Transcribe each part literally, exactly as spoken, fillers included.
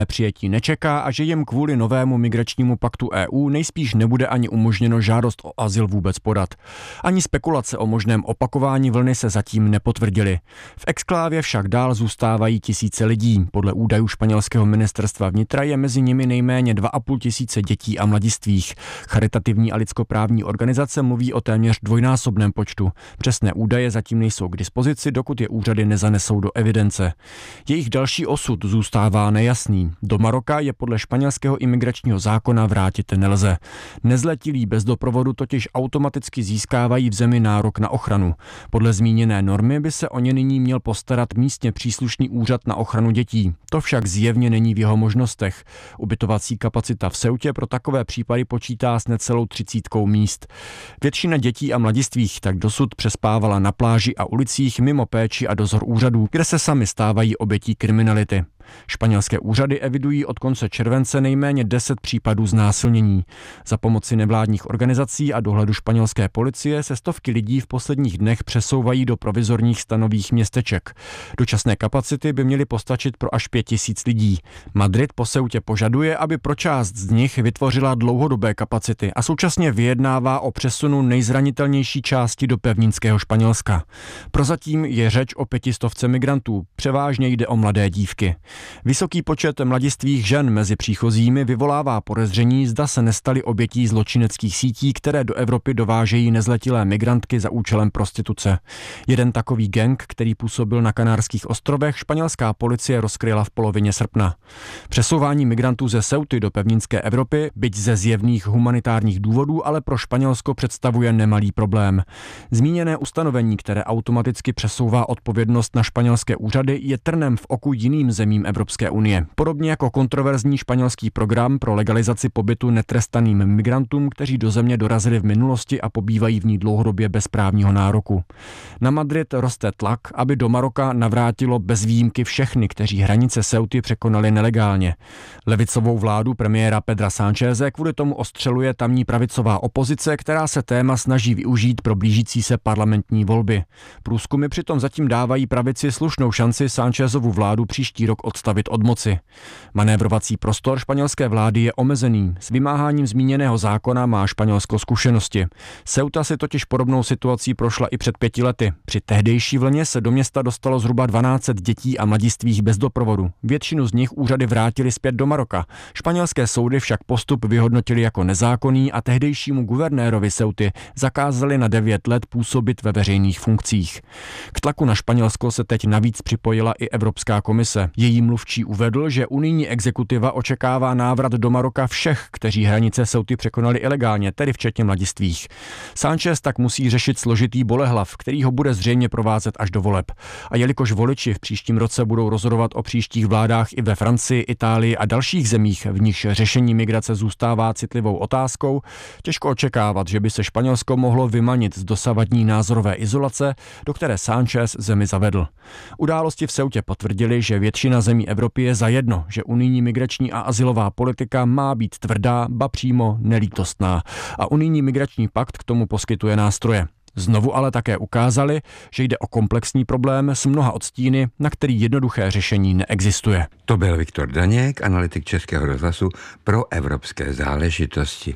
přijetí nečeká a že jim kvůli novému migračnímu paktu E U nejspíš nebude ani umožněno žádost o azyl vůbec podat. Ani spekulace o možném opakování vlny se zatím nepotvrdily. V exklávě však dál zůstávají tisíce lidí. Podle údajů španělského ministerstva vnitra je mezi nimi nejméně dva a půl tisíce dětí a mladistvých. Charitativní a lidskoprávní organizace mluví o téměř dvojnásobném počtu. Přesné údaje zatím nejsou k dispozici, dokud je úřady nezanesou do evidence. Jejich další osud zůstává nejasný. Do Maroka je podle španělského imigračního zákona vrátit nelze. Nezletilí bez doprovodu totiž automaticky získávají v zemi nárok na ochranu. Podle zmíněné normy by se o ně nyní měl postarat místně příslušný úřad na ochranu dětí. To však zjevně není v jeho možnostech. Ubytovací kapacita v Ceutě pro takové případy počítá s necelou třicítkou míst. Většina dětí a mladistvých tak dosud přespávala na pláži a ulicích mimo péči a dozor úřadů, kde se sami stávají obětí kriminality. Španělské úřady evidují od konce července nejméně deset případů znásilnění. Za pomoci nevládních organizací a dohledu španělské policie se stovky lidí v posledních dnech přesouvají do provizorních stanových městeček. Dočasné kapacity by měly postačit pro až pět tisíc lidí. Madrid po Ceutě požaduje, aby pro část z nich vytvořila dlouhodobé kapacity a současně vyjednává o přesunu nejzranitelnější části do pevninského Španělska. Prozatím je řeč o pětistovce migrantů, převážně jde o mladé dívky. Vysoký počet mladistvých žen mezi příchozími vyvolává podezření, zda se nestaly obětí zločineckých sítí, které do Evropy dovážejí nezletilé migrantky za účelem prostituce. Jeden takový gang, který působil na Kanárských ostrovech, španělská policie rozkryla v polovině srpna. Přesouvání migrantů ze Ceuty do pevninské Evropy, byť ze zjevných humanitárních důvodů, ale pro Španělsko představuje nemalý problém. Zmíněné ustanovení, které automaticky přesouvá odpovědnost na španělské úřady, je trnem v oku jiným zemím Evropské unie. Podobně jako kontroverzní španělský program pro legalizaci pobytu netrestaným migrantům, kteří do země dorazili v minulosti a pobývají v ní dlouhodobě bez právního nároku. Na Madrid roste tlak, aby do Maroka navrátilo bez výjimky všechny, kteří hranice Ceuty překonali nelegálně. Levicovou vládu premiéra Pedra Sáncheze kvůli tomu ostřeluje tamní pravicová opozice, která se téma snaží využít pro blížící se parlamentní volby. Průzkumy přitom zatím dávají pravici slušnou šanci Sánchezovu vládu příští rok odstavit od moci. Manévrovací prostor španělské vlády je omezený. S vymáháním zmíněného zákona má Španělsko zkušenosti. Ceuta si totiž podobnou situací prošla i před pěti lety. Při tehdejší vlně se do města dostalo zhruba dvanáct set dětí a mladistvých bez doprovodu. Většinu z nich úřady vrátili zpět do Maroka. Španělské soudy však postup vyhodnotili jako nezákonný a tehdejšímu guvernérovi Ceuty zakázali na devět let působit ve veřejných funkcích. K tlaku na Španělsko se teď navíc připojila i Evropská komise. Její mluvčí uvedl, že unijní exekutiva očekává návrat do Maroka všech, kteří hranice Ceuty překonali ilegálně, tedy včetně mladistvých. Sánchez tak musí řešit složitý bolehlav, který ho bude zřejmě provázet až do voleb. A jelikož voliči v příštím roce budou rozhodovat o příštích vládách i ve Francii, Itálii a dalších zemích, v nichž řešení migrace zůstává citlivou otázkou, těžko očekávat, že by se Španělsko mohlo vymanit z dosavadní názorové izolace, do které Sánchez zemi zavedl. Události v Ceutě potvrdili, že většina zemí Evropy je zajedno, že unijní migrační a azylová politika má být tvrdá, ba přímo nelítostná. A unijní migrační pakt k tomu poskytuje nástroje. Znovu ale také ukázali, že jde o komplexní problém s mnoha odstíny, na který jednoduché řešení neexistuje. To byl Viktor Daněk, analytik Českého rozhlasu pro evropské záležitosti.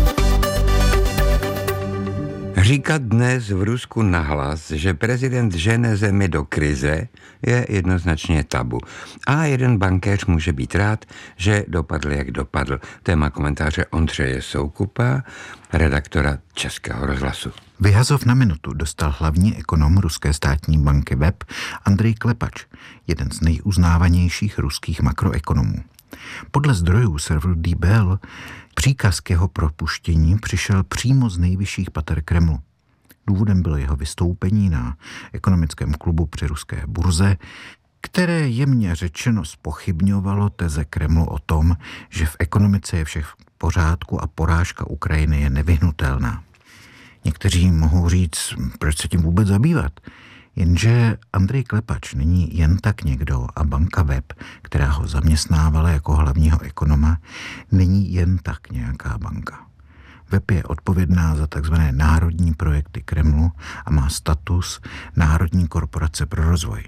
Říkat dnes v Rusku nahlas, že prezident žene zemi do krize, je jednoznačně tabu. A jeden bankéř může být rád, že dopadl, jak dopadl. Téma komentáře Ondřeje Soukupa, redaktora Českého rozhlasu. Vyhazov na minutu dostal hlavní ekonom ruské státní banky Web Andrej Klepač, jeden z nejuznávanějších ruských makroekonomů. Podle zdrojů serveru D B L příkaz k jeho propuštění přišel přímo z nejvyšších pater Kremlu. Důvodem bylo jeho vystoupení na ekonomickém klubu při ruské burze, které jemně řečeno zpochybňovalo teze Kremlu o tom, že v ekonomice je vše v pořádku a porážka Ukrajiny je nevyhnutelná. Někteří mohou říct, proč se tím vůbec zabývat. Jenže Andrej Klepač není jen tak někdo a banka Web, která ho zaměstnávala jako hlavního ekonoma, není jen tak nějaká banka. Web je odpovědná za takzvané národní projekty Kremlu a má status Národní korporace pro rozvoj.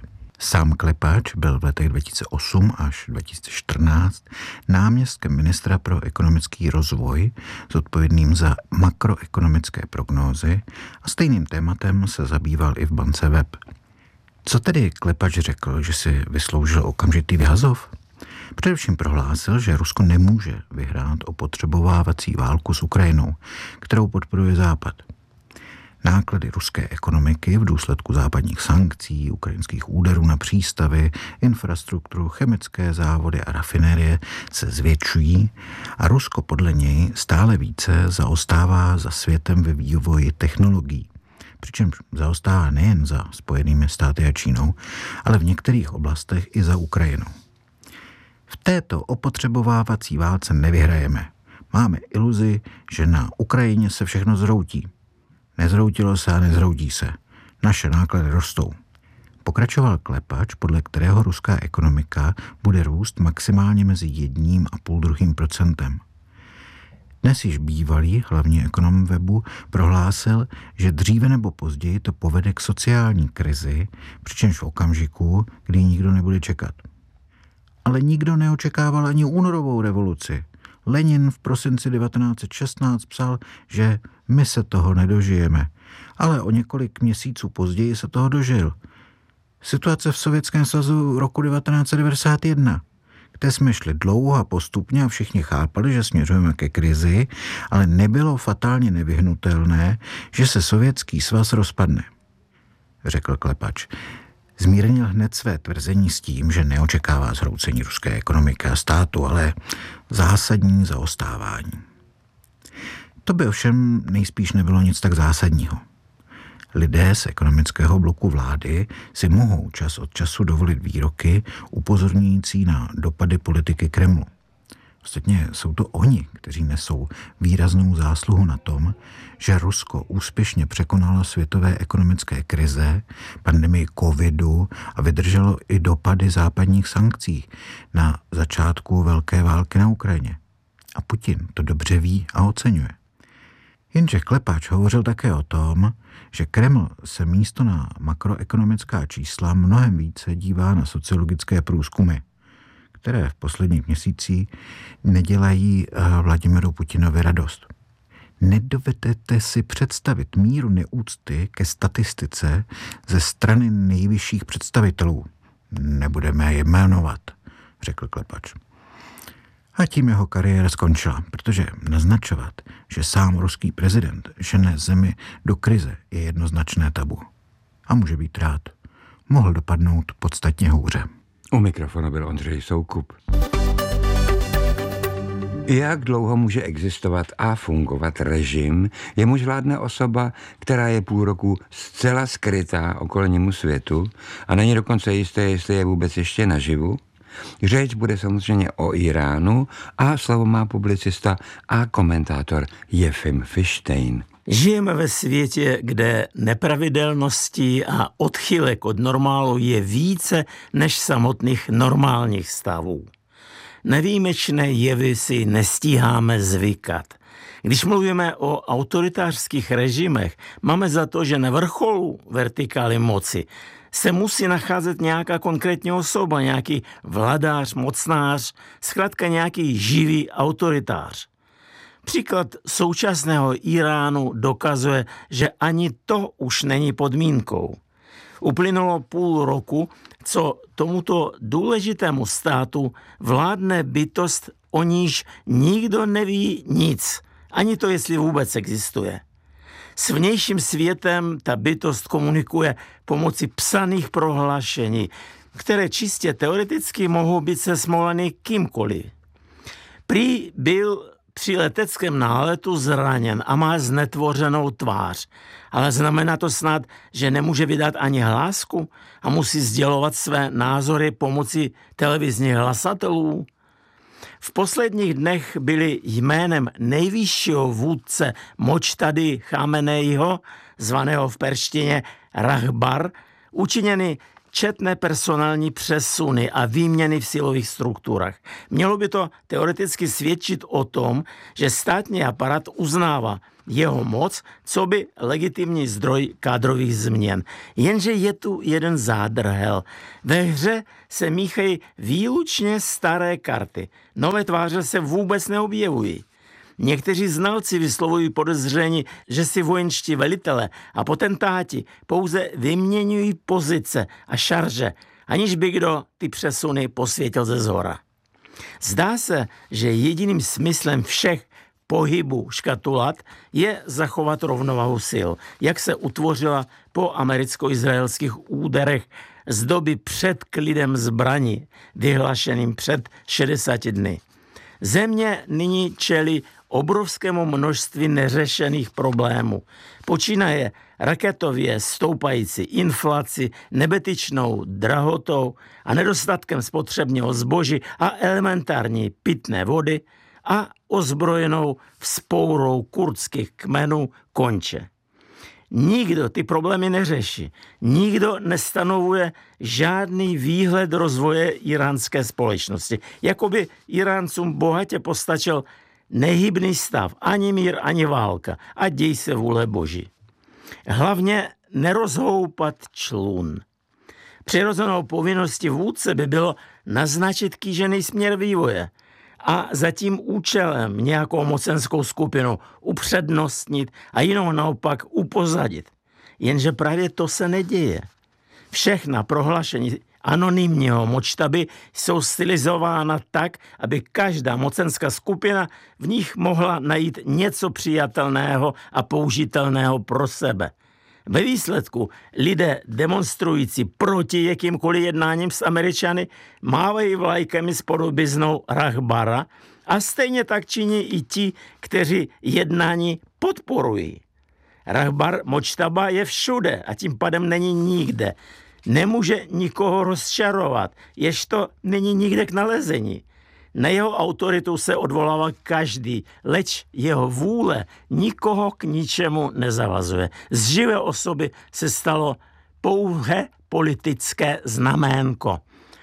Sám Klepač byl v letech dva tisíce osm až dva tisíce čtrnáct náměstkem ministra pro ekonomický rozvoj, zodpovědným za makroekonomické prognózy a stejným tématem se zabýval i v bance Web. Co tedy Klepač řekl, že si vysloužil okamžitý vyhazov? Především prohlásil, že Rusko nemůže vyhrát opotřebovávací válku s Ukrajinou, kterou podporuje Západ. Náklady ruské ekonomiky v důsledku západních sankcí, ukrajinských úderů na přístavy, infrastrukturu, chemické závody a rafinérie se zvětšují a Rusko podle něj stále více zaostává za světem ve vývoji technologií. Přičemž zaostává nejen za Spojenými státy a Čínou, ale v některých oblastech i za Ukrajinou. V této opotřebovávací válce nevyhrajeme. Máme iluzi, že na Ukrajině se všechno zhroutí. Nezhroutilo se a nezhroutí se. Naše náklady rostou. Pokračoval Klepač, podle kterého ruská ekonomika bude růst maximálně mezi jedním a půl druhým procentem. Dnes již bývalý hlavní ekonom Webu prohlásil, že dříve nebo později to povede k sociální krizi, přičemž v okamžiku, kdy nikdo nebude čekat. Ale nikdo neočekával ani únorovou revoluci. Lenin v prosinci devatenáct set šestnáct psal, že my se toho nedožijeme, ale o několik měsíců později se toho dožil. Situace v Sovětském svazu roku devatenáct set devadesát jedna, kde jsme šli dlouho a postupně a všichni chápali, že směřujeme ke krizi, ale nebylo fatálně nevyhnutelné, že se Sovětský svaz rozpadne, řekl Klepač. Zmírnil hned své tvrzení s tím, že neočekává zhroucení ruské ekonomiky a státu, ale zásadní zaostávání. To by ovšem nejspíš nebylo nic tak zásadního. Lidé z ekonomického bloku vlády si mohou čas od času dovolit výroky upozorňující na dopady politiky Kremlu. Ostatně jsou to oni, kteří nesou výraznou zásluhu na tom, že Rusko úspěšně překonalo světové ekonomické krize, pandemii covidu a vydrželo i dopady západních sankcí na začátku velké války na Ukrajině. A Putin to dobře ví a oceňuje. Jenže Klepač hovořil také o tom, že Kreml se místo na makroekonomická čísla mnohem více dívá na sociologické průzkumy, které v posledních měsících nedělají Vladimiru Putinovi radost. Nedovedete si představit míru neúcty ke statistice ze strany nejvyšších představitelů. Nebudeme je jmenovat, řekl Klepač. A tím jeho kariéra skončila, protože naznačovat, že sám ruský prezident žene zemi do krize, je jednoznačné tabu. A může být rád. Mohl dopadnout podstatně hůře. U mikrofonu byl Ondřej Soukup. Jak dlouho může existovat a fungovat režim, jemuž vládne osoba, která je půl roku zcela skrytá okolnímu světu a není dokonce jisté, jestli je vůbec ještě naživu? Řeč bude samozřejmě o Iránu a slovo má publicista a komentátor Jefim Fištejn. Žijeme ve světě, kde nepravidelností a odchylek od normálu je více než samotných normálních stavů. Nevýjimečné jevy si nestíháme zvykat. Když mluvíme o autoritářských režimech, máme za to, že na vrcholu vertikály moci se musí nacházet nějaká konkrétní osoba, nějaký vladář, mocnář, zkrátka nějaký živý autoritář. Příklad současného Iránu dokazuje, že ani to už není podmínkou. Uplynulo půl roku, co tomuto důležitému státu vládne bytost, o níž nikdo neví nic, ani to, jestli vůbec existuje. S vnějším světem ta bytost komunikuje pomocí psaných prohlášení, které čistě teoreticky mohou být sesmoleny kýmkoliv. Prý byl při leteckém náletu zraněn a má znetvořenou tvář, ale znamená to snad, že nemůže vydat ani hlásku a musí sdělovat své názory pomocí televizních hlasatelů. V posledních dnech byly jménem nejvyššího vůdce Močtady Chameneiho, zvaného v perštině Rahbar, učiněny četné personální přesuny a výměny v silových strukturách. Mělo by to teoreticky svědčit o tom, že státní aparát uznává, jeho moc, co by legitimní zdroj kádrových změn. Jenže je tu jeden zádrhel. Ve hře se míchají výlučně staré karty. Nové tváře se vůbec neobjevují. Někteří znalci vyslovují podezření, že si vojenští velitele a potentáti pouze vyměňují pozice a šarže, aniž by kdo ty přesuny posvětil ze zhora. Zdá se, že jediným smyslem všech pohybů škatulat je zachovat rovnováhu sil, jak se utvořila po americko-izraelských úderech z doby před klidem zbraní, vyhlašeným před šedesáti dny. Země nyní čelí obrovskému množství neřešených problémů. Počínaje raketově stoupající inflaci, nebetyčnou drahotou a nedostatkem spotřebního zboží a elementární pitné vody a ozbrojenou vzpourou kurdských kmenů konče. Nikdo ty problémy neřeší. Nikdo nestanovuje žádný výhled rozvoje iránské společnosti. Jakoby Iráncům bohatě postačil nehybný stav, ani mír, ani válka. A děj se vůle Boží. Hlavně nerozhoupat člun. Přirozenou povinností vůdce by bylo naznačit kýžený směr vývoje a za tím účelem nějakou mocenskou skupinu upřednostnit a jinou naopak upozadit. Jenže právě to se neděje. Všechna prohlášení anonymního močtaby jsou stylizována tak, aby každá mocenská skupina v nich mohla najít něco přijatelného a použitelného pro sebe. Ve výsledku lidé demonstrující proti jakýmkoliv jednáním s Američany mávají vlajkami s podobiznou Rahbara a stejně tak činí i ti, kteří jednání podporují. Rahbar močtaba je všude a tím pádem není nikde. Nemůže nikoho rozčarovat, jež to není nikde k nalezení. Na jeho autoritu se odvolává každý, leč jeho vůle nikoho k ničemu nezavazuje. Z živé osoby se stalo pouhé politické znaménko.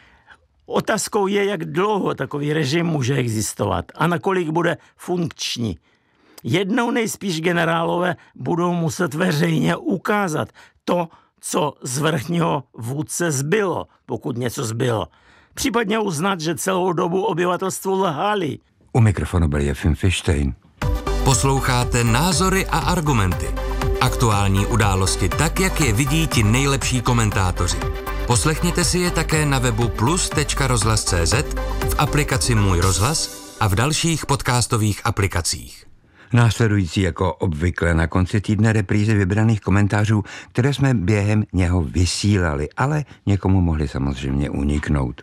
Otázkou je, jak dlouho takový režim může existovat a nakolik bude funkční. Jednou nejspíš generálové budou muset veřejně ukázat to, co z vrchního vůdce zbylo, pokud něco zbylo. Případně uznat, že celou dobu obyvatelstvu lhali. U mikrofonu byl Jefim Fištejn. Posloucháte Názory a argumenty. Aktuální události tak, jak je vidí ti nejlepší komentátoři. Poslechněte si je také na webu plus tečka rozhlas tečka cé zet, v aplikaci Můj rozhlas a v dalších podcastových aplikacích. Následující jako obvykle na konci týdne reprízy vybraných komentářů, které jsme během něho vysílali, ale někomu mohli samozřejmě uniknout.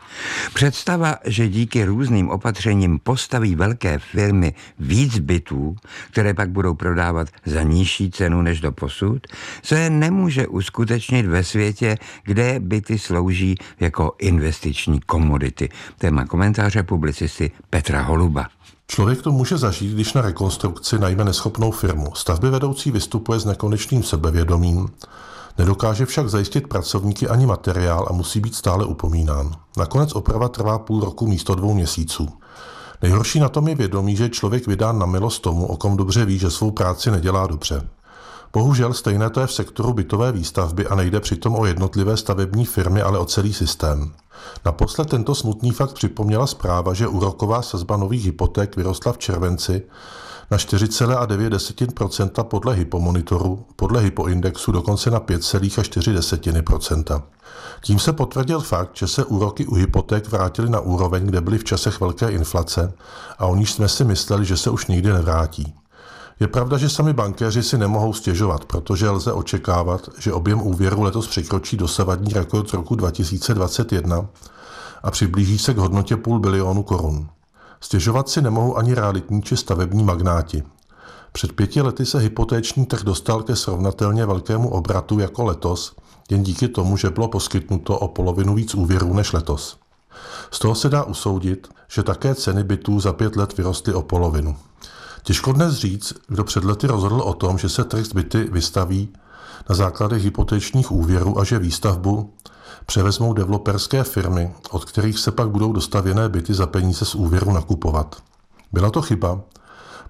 Představa, že díky různým opatřením postaví velké firmy víc bytů, které pak budou prodávat za nižší cenu než doposud, se nemůže uskutečnit ve světě, kde byty slouží jako investiční komodity. Téma komentáře publicisty Petra Holuba. Člověk to může zažít, když na rekonstrukci najme neschopnou firmu. Stavby vedoucí vystupuje s nekonečným sebevědomím, nedokáže však zajistit pracovníky ani materiál a musí být stále upomínán. Nakonec oprava trvá půl roku místo dvou měsíců. Nejhorší na tom je vědomí, že je člověk vydán na milost tomu, o kom dobře ví, že svou práci nedělá dobře. Bohužel stejné to je v sektoru bytové výstavby a nejde přitom o jednotlivé stavební firmy, ale o celý systém. Naposled tento smutný fakt připomněla zpráva, že úroková sazba nových hypoték vyrostla v červenci na čtyři celá devět procenta podle hypomonitoru, podle hypoindexu dokonce na pět celá čtyři procenta. Tím se potvrdil fakt, že se úroky u hypoték vrátily na úroveň, kde byly v časech velké inflace a o níž jsme si mysleli, že se už nikdy nevrátí. Je pravda, že sami bankéři si nemohou stěžovat, protože lze očekávat, že objem úvěru letos překročí dosavadní rekord z roku dva tisíce dvacet jedna a přiblíží se k hodnotě půl bilionu korun. Stěžovat si nemohou ani realitní či stavební magnáti. Před pěti lety se hypotéční trh dostal ke srovnatelně velkému obratu jako letos, jen díky tomu, že bylo poskytnuto o polovinu víc úvěrů než letos. Z toho se dá usoudit, že také ceny bytů za pět let vyrostly o polovinu. Těžko dnes říct, kdo před lety rozhodl o tom, že se trh s byty vystaví na základech hypotečních úvěrů a že výstavbu převezmou developerské firmy, od kterých se pak budou dostavěné byty za peníze z úvěru nakupovat. Byla to chyba,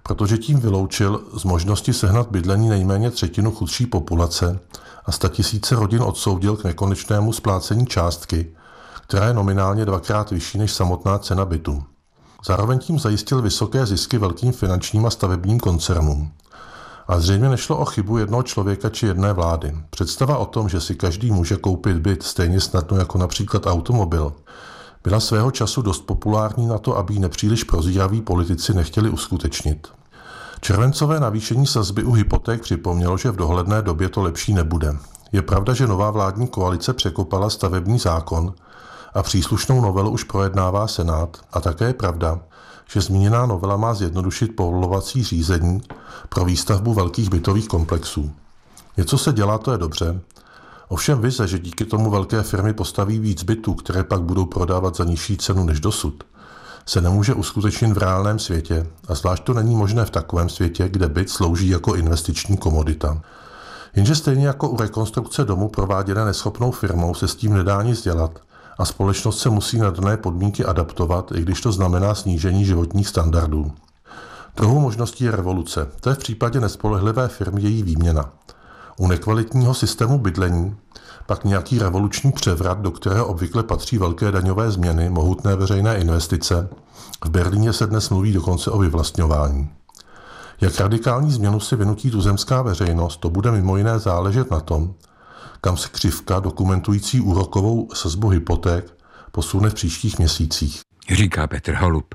protože tím vyloučil z možnosti sehnat bydlení nejméně třetinu chudší populace a statisíce rodin odsoudil k nekonečnému splácení částky, která je nominálně dvakrát vyšší než samotná cena bytu. Zároveň tím zajistil vysoké zisky velkým finančním a stavebním koncernům. A zřejmě nešlo o chybu jednoho člověka či jedné vlády. Představa o tom, že si každý může koupit byt stejně snadno jako například automobil, byla svého času dost populární na to, aby ji nepříliš prozíraví politici nechtěli uskutečnit. Červencové navýšení sazby u hypoték připomnělo, že v dohledné době to lepší nebude. Je pravda, že nová vládní koalice překopala stavební zákon a příslušnou novelu už projednává Senát, a také je pravda, že zmíněná novela má zjednodušit povolovací řízení pro výstavbu velkých bytových komplexů. Něco se dělá, to je dobře. Ovšem vize, že díky tomu velké firmy postaví víc bytů, které pak budou prodávat za nižší cenu než dosud, se nemůže uskutečnit v reálném světě, a zvlášť to není možné v takovém světě, kde byt slouží jako investiční komodita. Jenže stejně jako u rekonstrukce domu prováděné neschopnou firmou se s tím nedá nic dělat a společnost se musí na dané podmínky adaptovat, i když to znamená snížení životních standardů. Druhou možností je revoluce. To je v případě nespolehlivé firmy její výměna. U nekvalitního systému bydlení pak nějaký revoluční převrat, do kterého obvykle patří velké daňové změny, mohutné veřejné investice. V Berlíně se dnes mluví dokonce o vyvlastňování. Jak radikální změnu si vynutí tuzemská veřejnost, to bude mimo jiné záležet na tom, kam se křivka dokumentující úrokovou sazbu hypoték posune v příštích měsících. Říká Petr Holub.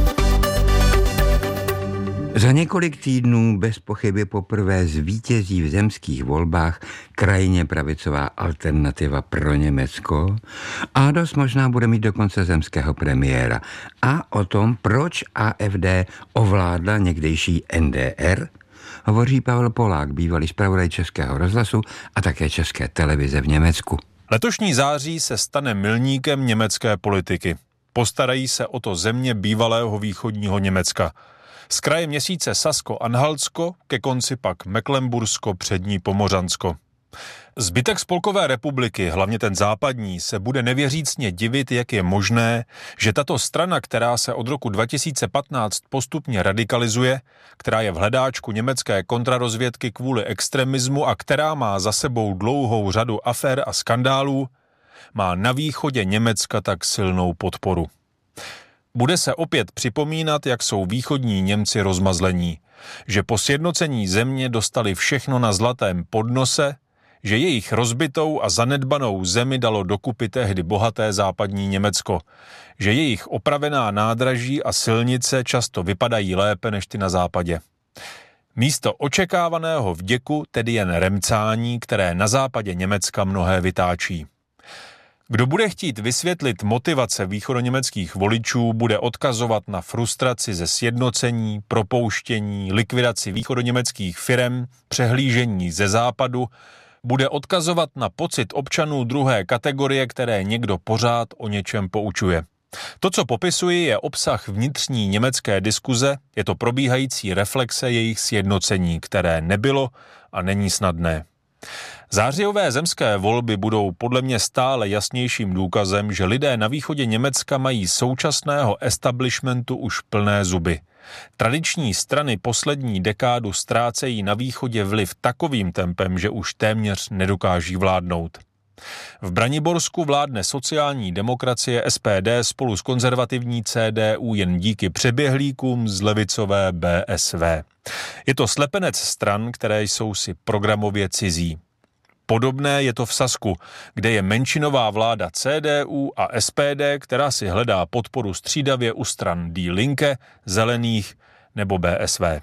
Za několik týdnů bez pochyby poprvé zvítězí v zemských volbách krajně pravicová Alternativa pro Německo a dost možná bude mít dokonce zemského premiéra. A o tom, proč A F D ovládla někdejší N D R, hovoří Pavel Polák, bývalý zpravodaj Českého rozhlasu a také České televize v Německu. Letošní září se stane milníkem německé politiky. Postarají se o to země bývalého východního Německa. Z kraje měsíce Sasko-Anhaltsko, ke konci pak Mecklenbursko, přední Pomořansko. Zbytek Spolkové republiky, hlavně ten západní, se bude nevěřícně divit, jak je možné, že tato strana, která se od roku dva tisíce patnáct postupně radikalizuje, která je v hledáčku německé kontrarozvědky kvůli extremismu a která má za sebou dlouhou řadu afér a skandálů, má na východě Německa tak silnou podporu. Bude se opět připomínat, jak jsou východní Němci rozmazlení, že po sjednocení země dostali všechno na zlatém podnose, že jejich rozbitou a zanedbanou zemi dalo dokupy tehdy bohaté západní Německo, že jejich opravená nádraží a silnice často vypadají lépe než ty na západě. Místo očekávaného vděku tedy jen remcání, které na západě Německa mnohé vytáčí. Kdo bude chtít vysvětlit motivace východoněmeckých voličů, bude odkazovat na frustraci ze sjednocení, propouštění, likvidaci východoněmeckých firem, přehlížení ze západu, bude odkazovat na pocit občanů druhé kategorie, které někdo pořád o něčem poučuje. To, co popisuji, je obsah vnitřní německé diskuze, je to probíhající reflexe jejich sjednocení, které nebylo a není snadné. Zářijové zemské volby budou podle mě stále jasnějším důkazem, že lidé na východě Německa mají současného establishmentu už plné zuby. Tradiční strany poslední dekádu ztrácejí na východě vliv takovým tempem, že už téměř nedokáží vládnout. V Braniborsku vládne sociální demokracie S P D spolu s konzervativní C D U jen díky přeběhlíkům z levicové B S V. Je to slepenec stran, které jsou si programově cizí. Podobné je to v Sasku, kde je menšinová vláda C D U a S P D, která si hledá podporu střídavě u stran Die Linke, Zelených nebo B S V.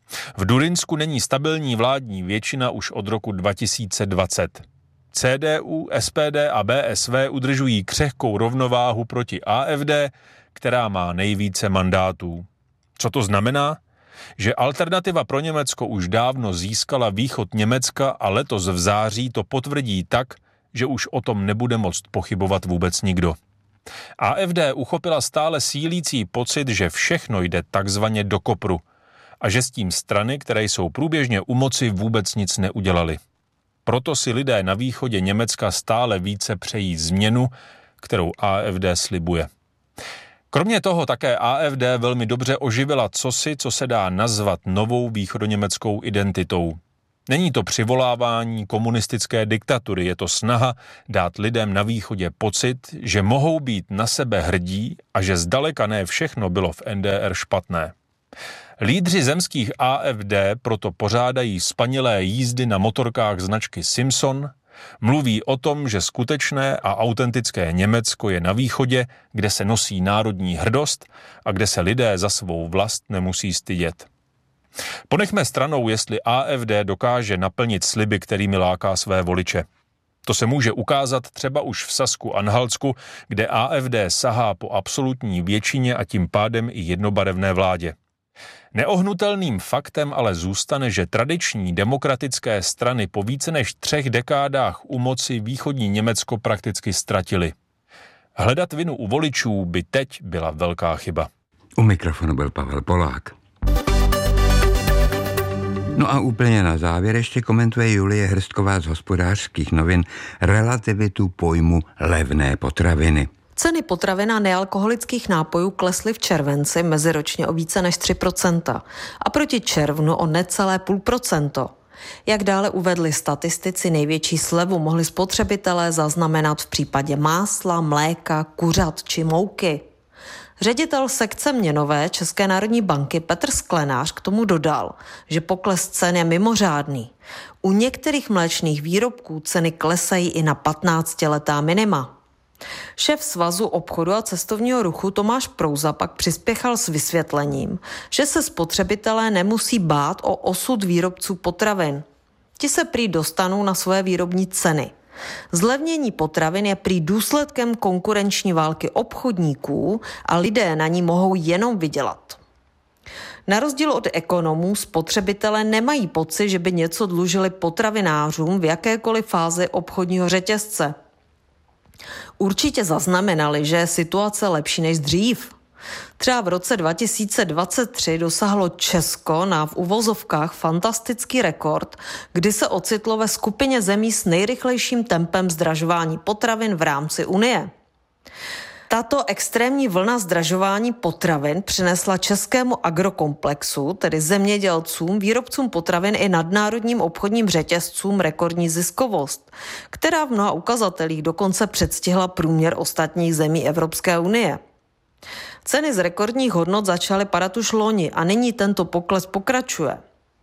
V Durinsku není stabilní vládní většina už od roku dva tisíce dvacet. C D U, S P D a B S V udržují křehkou rovnováhu proti A F D, která má nejvíce mandátů. Co to znamená? Že Alternativa pro Německo už dávno získala východ Německa a letos v září to potvrdí tak, že už o tom nebude moct pochybovat vůbec nikdo. A F D uchopila stále sílící pocit, že všechno jde takzvaně do kopru a že s tím strany, které jsou průběžně u moci, vůbec nic neudělali. Proto si lidé na východě Německa stále více přejí změnu, kterou A F D slibuje. Kromě toho také A F D velmi dobře oživila cosi, co se dá nazvat novou východoněmeckou identitou. Není to přivolávání komunistické diktatury, je to snaha dát lidem na východě pocit, že mohou být na sebe hrdí a že zdaleka ne všechno bylo v N D R špatné. Lídři zemských A F D proto pořádají spanilé jízdy na motorkách značky Simpson, mluví o tom, že skutečné a autentické Německo je na východě, kde se nosí národní hrdost a kde se lidé za svou vlast nemusí stydět. Ponechme stranou, jestli A F D dokáže naplnit sliby, kterými láká své voliče. To se může ukázat třeba už v Sasku-Anhaltsku, kde A F D sahá po absolutní většině a tím pádem i jednobarevné vládě. Neohnutelným faktem ale zůstane, že tradiční demokratické strany po více než třech dekádách u moci východní Německo prakticky ztratily. Hledat vinu u voličů by teď byla velká chyba. U mikrofonu byl Pavel Polák. No a úplně na závěr ještě komentuje Julie Hrstková z Hospodářských novin relativitu pojmu levné potraviny. Ceny potravin a nealkoholických nápojů klesly v červenci meziročně o více než tři procenta a proti červnu o necelé půl procento. Jak dále uvedli statistici, největší slevu mohli spotřebitelé zaznamenat v případě másla, mléka, kuřat či mouky. Ředitel sekce měnové České národní banky Petr Sklenář k tomu dodal, že pokles cen je mimořádný. U některých mléčných výrobků ceny klesají i na patnáctiletá minima. Šéf Svazu obchodu a cestovního ruchu Tomáš Prouza pak přispěchal s vysvětlením, že se spotřebitelé nemusí bát o osud výrobců potravin. Ti se prý dostanou na své výrobní ceny. Zlevnění potravin je prý důsledkem konkurenční války obchodníků a lidé na ní mohou jenom vydělat. Na rozdíl od ekonomů spotřebitelé nemají pocit, že by něco dlužili potravinářům v jakékoliv fázi obchodního řetězce. Určitě zaznamenali, že je situace lepší než dřív. Třeba v roce dva tisíce dvacet tři dosáhlo Česko na v uvozovkách fantastický rekord, kdy se ocitlo ve skupině zemí s nejrychlejším tempem zdražování potravin v rámci Unie. Tato extrémní vlna zdražování potravin přinesla českému agrokomplexu, tedy zemědělcům, výrobcům potravin i nadnárodním obchodním řetězcům rekordní ziskovost, která v mnoha ukazatelích dokonce předstihla průměr ostatních zemí Evropské unie. Ceny z rekordních hodnot začaly padat už loni a nyní tento pokles pokračuje.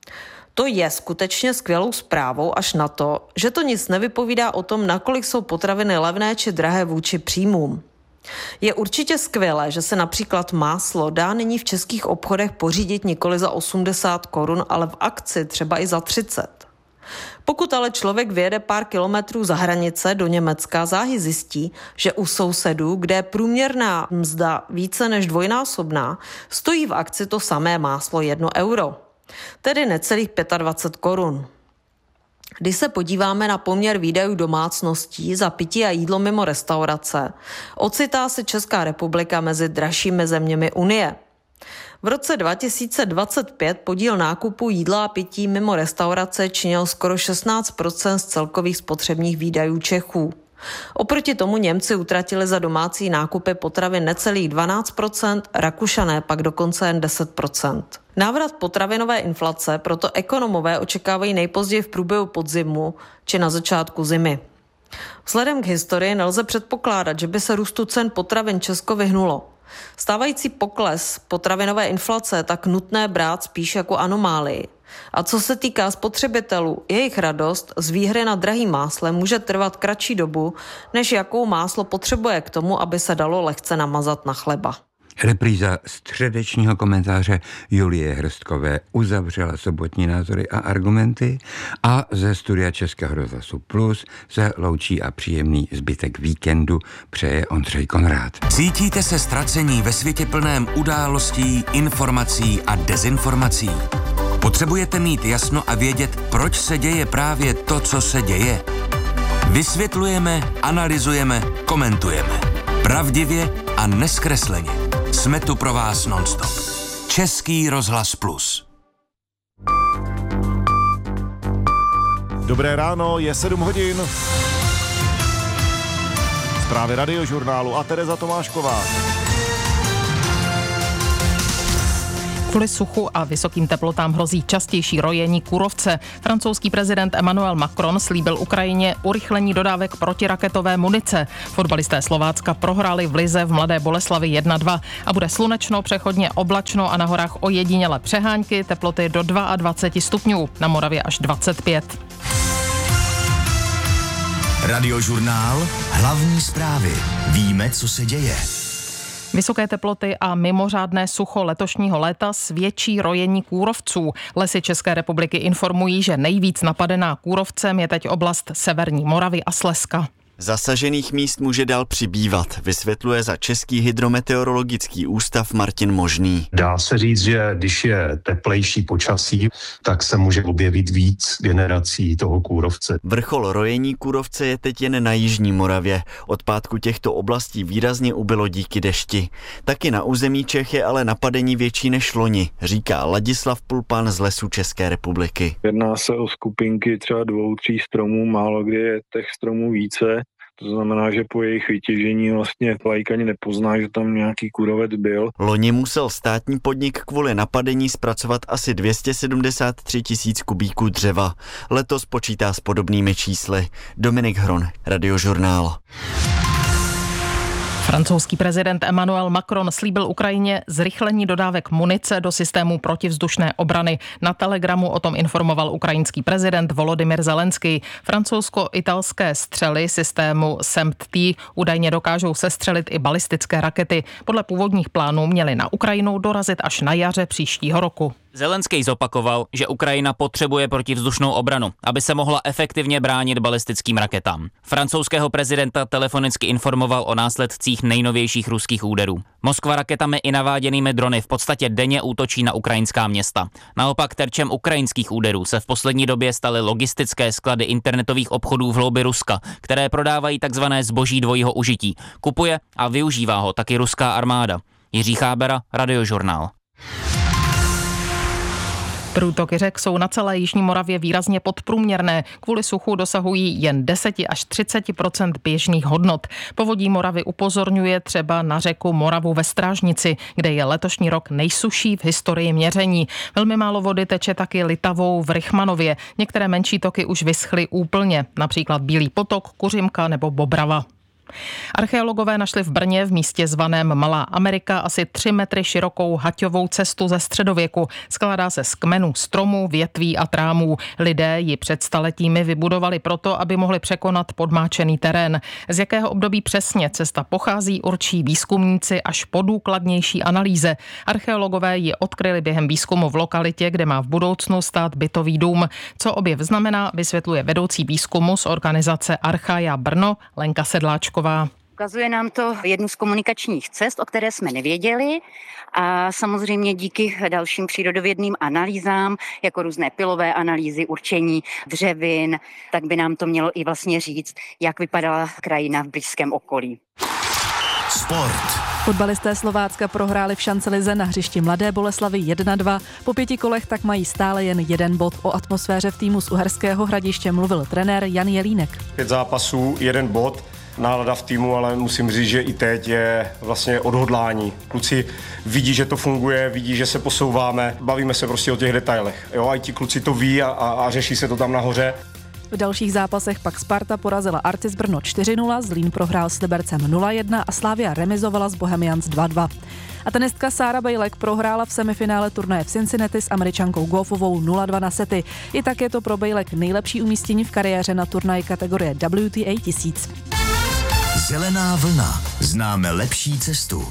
To je skutečně skvělou zprávou až na to, že to nic nevypovídá o tom, nakolik jsou potraviny levné či drahé vůči příjmům. Je určitě skvělé, že se například máslo dá nyní v českých obchodech pořídit nikoli za osmdesát korun, ale v akci třeba i za třicet. Pokud ale člověk vyjede pár kilometrů za hranice do Německa, záhy zjistí, že u sousedů, kde je průměrná mzda více než dvojnásobná, stojí v akci to samé máslo jedno euro, tedy necelých dvacet pět korun. Když se podíváme na poměr výdajů domácností za pití a jídlo mimo restaurace, ocitá se Česká republika mezi dražšími zeměmi Unie. V roce dva tisíce dvacet pět podíl nákupu jídla a pití mimo restaurace činil skoro šestnáct procent z celkových spotřebních výdajů Čechů. Oproti tomu Němci utratili za domácí nákupy potravin necelých dvanáct procent, Rakušané pak dokonce jen deset procent. Návrat potravinové inflace proto ekonomové očekávají nejpozději v průběhu podzimu či na začátku zimy. Vzhledem k historii nelze předpokládat, že by se růstu cen potravin Česko vyhnulo. Stávající pokles potravinové inflace je tak nutné brát spíš jako anomálii. A co se týká spotřebitelů, jejich radost z výhry na drahým máslem může trvat kratší dobu, než jakou máslo potřebuje k tomu, aby se dalo lehce namazat na chleba. Repríza středečního komentáře Julie Hrstkové uzavřela sobotní názory a argumenty a ze studia Českého rozhlasu Plus se loučí a příjemný zbytek víkendu přeje Ondřej Konrád. Cítíte se ztracení ve světě plném událostí, informací a dezinformací? Potřebujete mít jasno a vědět, proč se děje právě to, co se děje? Vysvětlujeme, analyzujeme, komentujeme. Pravdivě a nezkresleně. Jsme tu pro vás nonstop. Český rozhlas Plus. Dobré ráno, je sedm hodin. Zprávy Radiožurnálu a Tereza Tomášková. Kvůli suchu a vysokým teplotám hrozí častější rojení kůrovce. Francouzský prezident Emmanuel Macron slíbil Ukrajině urychlení dodávek protiraketové munice. Fotbalisté Slovácka prohráli v lize v Mladé Boleslavi jedna dva a bude slunečno, přechodně oblačno a na horách ojedinělé přehánky, teploty do dvacet dva stupňů, na Moravě až dvacet pět. Radiožurnál Hlavní zprávy. Víme, co se děje. Vysoké teploty a mimořádné sucho letošního léta svědčí rojení kůrovců. Lesy České republiky informují, že nejvíc napadená kůrovcem je teď oblast Severní Moravy a Slezska. Zasažených míst může dál přibývat, vysvětluje za Český hydrometeorologický ústav Martin Možný. Dá se říct, že když je teplejší počasí, tak se může objevit víc generací toho kůrovce. Vrchol rojení kůrovce je teď jen na jižní Moravě. Od pátku těchto oblastí výrazně ubylo díky dešti. Taky na území Čech je ale napadení větší než loni, říká Ladislav Pulpan z Lesů České republiky. Jedná se o skupinky třeba dvou, tří stromů, málo kdy je těch stromů více. To znamená, že po jejich vytěžení vlastně laik ani nepozná, že tam nějaký kůrovec byl. Loni musel státní podnik kvůli napadení zpracovat asi dvě stě sedmdesát tři tisíc kubíků dřeva. Letos počítá s podobnými čísly. Dominik Hron, Radiožurnál. Francouzský prezident Emmanuel Macron slíbil Ukrajině zrychlení dodávek munice do systému protivzdušné obrany. Na Telegramu o tom informoval ukrajinský prezident Volodymyr Zelenský. Francouzsko-italské střely systému S A M T údajně dokážou sestřelit i balistické rakety. Podle původních plánů měly na Ukrajinu dorazit až na jaře příštího roku. Zelenský zopakoval, že Ukrajina potřebuje protivzdušnou obranu, aby se mohla efektivně bránit balistickým raketám. Francouzského prezidenta telefonicky informoval o následcích nejnovějších ruských úderů. Moskva raketami i naváděnými drony v podstatě denně útočí na ukrajinská města. Naopak terčem ukrajinských úderů se v poslední době staly logistické sklady internetových obchodů v hloubi Ruska, které prodávají takzvané zboží dvojího užití. Kupuje a využívá ho taky ruská armáda. Jiří Chábera, Radiožurnál. Průtoky řek jsou na celé jižní Moravě výrazně podprůměrné. Kvůli suchu dosahují jen deset až třicet procent běžných hodnot. Povodí Moravy upozorňuje třeba na řeku Moravu ve Strážnici, kde je letošní rok nejsuší v historii měření. Velmi málo vody teče taky Litavou v Rychmanově. Některé menší toky už vyschly úplně, například Bílý potok, Kuřimka nebo Bobrava. Archeologové našli v Brně v místě zvaném Malá Amerika asi tři metry širokou haťovou cestu ze středověku. Skládá se z kmenů stromů, větví a trámů. Lidé ji před staletími vybudovali proto, aby mohli překonat podmáčený terén. Z jakého období přesně cesta pochází, určí výzkumníci až po důkladnější analýze. Archeologové ji odkryli během výzkumu v lokalitě, kde má v budoucnu stát bytový dům. Co objev znamená, vysvětluje vedoucí výzkumu z organizace Archaia Brno Lenka Sedláčková. Ukazuje nám to jednu z komunikačních cest, o které jsme nevěděli, a samozřejmě díky dalším přírodovědným analýzám, jako různé pilové analýzy, určení dřevin, tak by nám to mělo i vlastně říct, jak vypadala krajina v blízkém okolí. Sport. Fotbalisté Slovácka prohráli v šancelize na hřišti Mladé Boleslavy jedna dva. Po pěti kolech tak mají stále jen jeden bod. O atmosféře v týmu z Uherského Hradiště mluvil trenér Jan Jelínek. Pět zápasů, jeden bod. Nálada v týmu, ale musím říct, že i teď je vlastně odhodlání. Kluci vidí, že to funguje, vidí, že se posouváme, bavíme se prostě o těch detailech. Jo, a ti kluci to ví a, a, a řeší se to tam nahoře. V dalších zápasech pak Sparta porazila Arcis Brno čtyři nula, Zlín prohrál s Libercem nula jedna a Slavia remizovala s Bohemians dva dva. A tenistka Sára Bejlek prohrála v semifinále turnaje v Cincinnati s Američankou Goffovou nula dva na sety. I tak je to pro Bejlek nejlepší umístění v kariéře na turnaji kategorie W T A tisíc. Zelená vlna. Známe lepší cestu.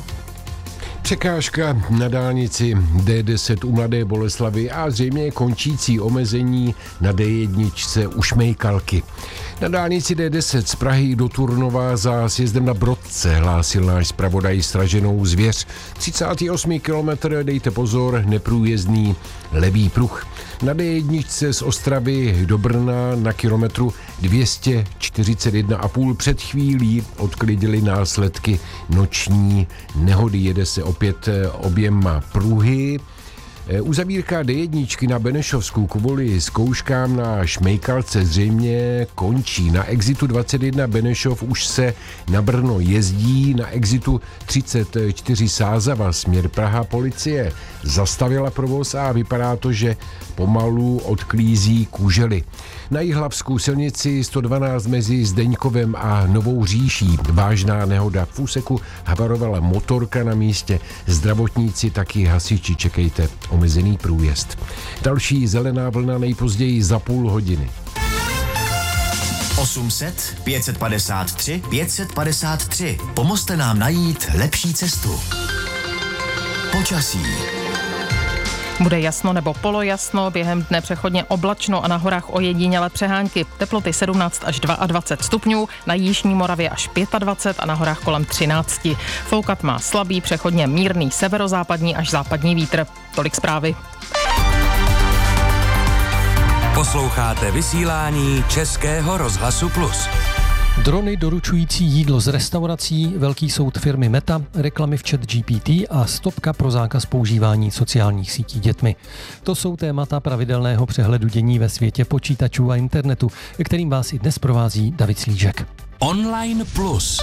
Překážka na dálnici D deset u Mladé Boleslavy a zřejmě končící omezení na D jedna u Šmejkalky. Na dálnici D deset z Prahy do Turnova za sjezdem na Brodce hlásil náš zpravodaj Straženou Zvěř. třicátý osmý kilometr, dejte pozor, neprůjezdný levý pruh. Na D jedna z Ostravy do Brna na kilometru dvě stě čtyřicet jedna a půl před chvílí odklidili následky noční nehody. Jede se opět oběma pruhy. Uzavírka D jedna na Benešovsku kvůli zkouškám na Šmejkalce zřejmě končí. Na exitu dvacet jedna Benešov už se na Brno jezdí, na exitu třicet čtyři Sázava směr Praha policie zastavila provoz a vypadá to, že pomalu odklízí Kužely. Na Jihlavskou silnici sto dvanáct mezi Zdeňkovem a Novou Říší vážná nehoda. V úseku havarovala motorka na místě. Zdravotníci taky hasiči, čekejte, omezený průjezd. Další zelená vlna nejpozději za půl hodiny. osm set, pět set padesát tři, pět set padesát tři. Pomozte nám najít lepší cestu. Počasí. Bude jasno nebo polojasno, během dne přechodně oblačno a na horách ojedinělé přehánky. Teploty sedmnáct až dvacet dva stupňů, na jižní Moravě až dvacet pět a na horách kolem třináct. Foukat má slabý, přechodně mírný severozápadní až západní vítr. Tolik zprávy. Posloucháte vysílání Českého rozhlasu Plus. Drony doručující jídlo z restaurací, velký soud firmy Meta, reklamy v ChatGPT a stopka pro zákaz používání sociálních sítí dětmi. To jsou témata pravidelného přehledu dění ve světě počítačů a internetu, kterým vás i dnes provází David Slížek. Online Plus.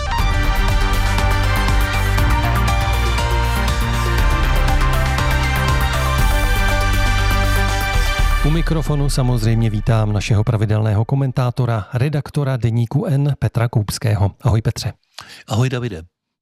U mikrofonu samozřejmě vítám našeho pravidelného komentátora, redaktora deníku N Petra Koupského. Ahoj Petře. Ahoj Davide.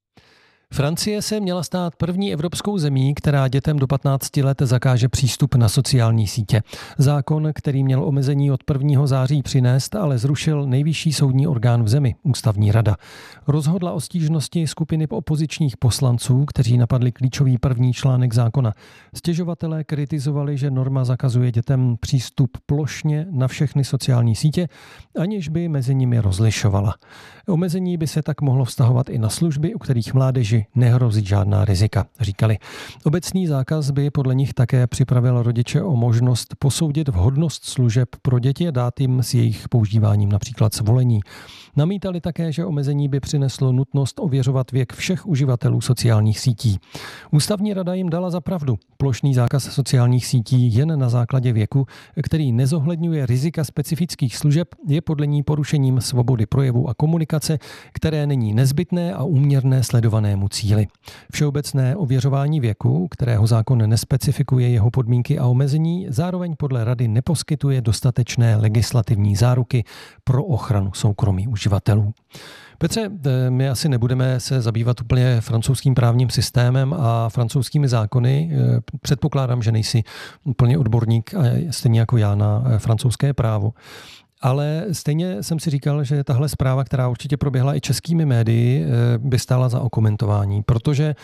Francie se měla stát první evropskou zemí, která dětem do patnácti let zakáže přístup na sociální sítě. Zákon, který měl omezení od prvního září přinést, ale zrušil nejvyšší soudní orgán v zemi, Ústavní rada. Rozhodla o stížnosti skupiny opozičních poslanců, kteří napadli klíčový první článek zákona. Stěžovatelé kritizovali, že norma zakazuje dětem přístup plošně na všechny sociální sítě, aniž by mezi nimi rozlišovala. Omezení by se tak mohlo vztahovat i na služby, u kterých mládeži nehrozí žádná rizika, říkali. Obecný zákaz by podle nich také připravil rodiče o možnost posoudit vhodnost služeb pro děti a dát jim s jejich používáním například svolení. Namítali také, že omezení by přineslo nutnost ověřovat věk všech uživatelů sociálních sítí. Ústavní rada jim dala za pravdu. Plošný zákaz sociálních sítí jen na základě věku, který nezohledňuje rizika specifických služeb, je podle ní porušením svobody projevu a komunikace, které není nezbytné a úměrné sledovanému cíli. Všeobecné ověřování věku, kterého zákon nespecifikuje jeho podmínky a omezení, zároveň podle rady neposkytuje dostatečné legislativní záruky pro ochranu soukromí uživatelů. Petře, my asi nebudeme se zabývat úplně francouzským právním systémem a francouzskými zákony. Předpokládám, že nejsi úplně odborník, stejně jako já, na francouzské právo. Ale stejně jsem si říkal, že tahle zpráva, která určitě proběhla i českými médii, by stála za okomentování, protože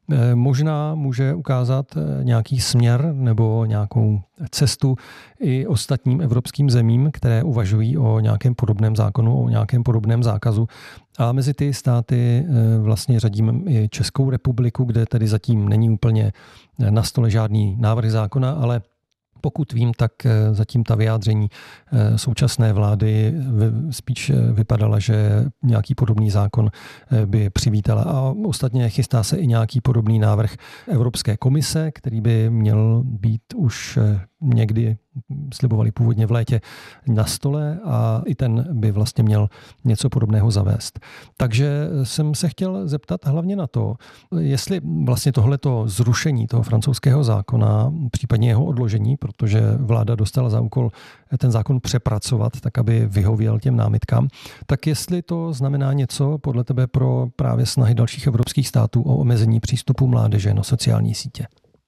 možná může ukázat nějaký směr nebo nějakou cestu i ostatním evropským zemím, které uvažují o nějakém podobném zákonu, o nějakém podobném zákazu. A mezi ty státy vlastně řadíme i Českou republiku, kde tedy zatím není úplně na stole žádný návrh zákona, ale pokud vím, tak zatím ta vyjádření současné vlády spíš vypadala, že nějaký podobný zákon by přivítala. A ostatně chystá se i nějaký podobný návrh Evropské komise, který by měl být už někdy, slibovali původně v létě, na stole a i ten by vlastně měl něco podobného zavést. Takže jsem se chtěl zeptat hlavně na to, jestli vlastně tohleto zrušení toho francouzského zákona, případně jeho odložení, protože vláda dostala za úkol ten zákon přepracovat, tak aby vyhověl těm námitkám, tak jestli to znamená něco podle tebe pro právě snahy dalších evropských států o omezení přístupu mládeže na sociální sítě?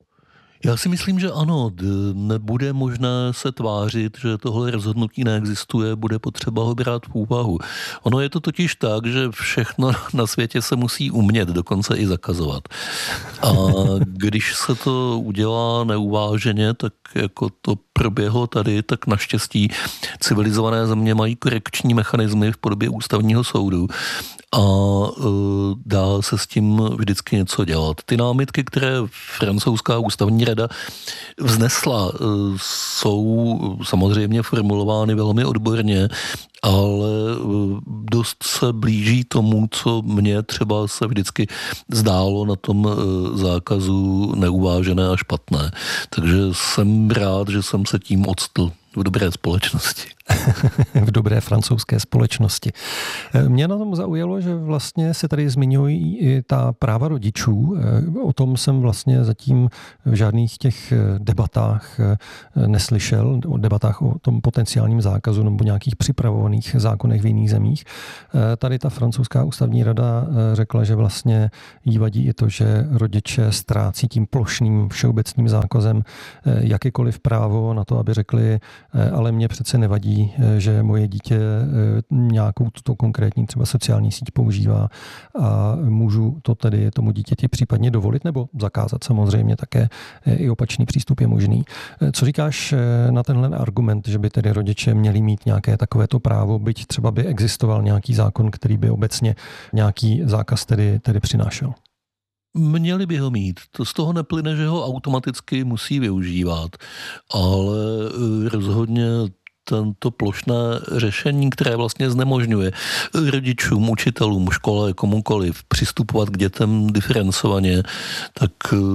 Já si myslím, že ano, nebude možné se tvářit, že tohle rozhodnutí neexistuje, bude potřeba ho brát v úvahu. Ono je to totiž tak, že všechno na světě se musí umět, dokonce i zakazovat. A když se to udělá neuváženě, tak jako to proběhlo tady, tak naštěstí civilizované země mají korekční mechanismy v podobě ústavního soudu a e, dá se s tím vždycky něco dělat. Ty námitky, které francouzská ústavní rada vznesla, e, jsou samozřejmě formulovány velmi odborně, ale dost se blíží tomu, co mně třeba se vždycky zdálo na tom zákazu neuvážené a špatné. Takže jsem rád, že jsem se tím octl v dobré společnosti. v dobré francouzské společnosti. Mě na tom zaujalo, že vlastně se tady zmiňují i ta práva rodičů. O tom jsem vlastně zatím v žádných těch debatách neslyšel, o debatách o tom potenciálním zákazu nebo nějakých připravovaných zákonech v jiných zemích. Tady ta francouzská ústavní rada řekla, že vlastně jí vadí i to, že rodiče ztrácí tím plošným všeobecným zákazem jakékoliv právo na to, aby řekli, ale mě přece nevadí, že moje dítě nějakou tuto konkrétní třeba sociální síť používá a můžu to tedy tomu dítěti případně dovolit nebo zakázat. Samozřejmě také i opačný přístup je možný. Co říkáš na tenhle argument, že by tedy rodiče měli mít nějaké takovéto právo, byť třeba by existoval nějaký zákon, který by obecně nějaký zákaz tedy, tedy přinášel? Měli by ho mít. To z toho neplyne, že ho automaticky musí využívat, ale rozhodně tento plošné řešení, které vlastně znemožňuje rodičům, učitelům, škole, komukoliv přistupovat k dětem diferencovaně, tak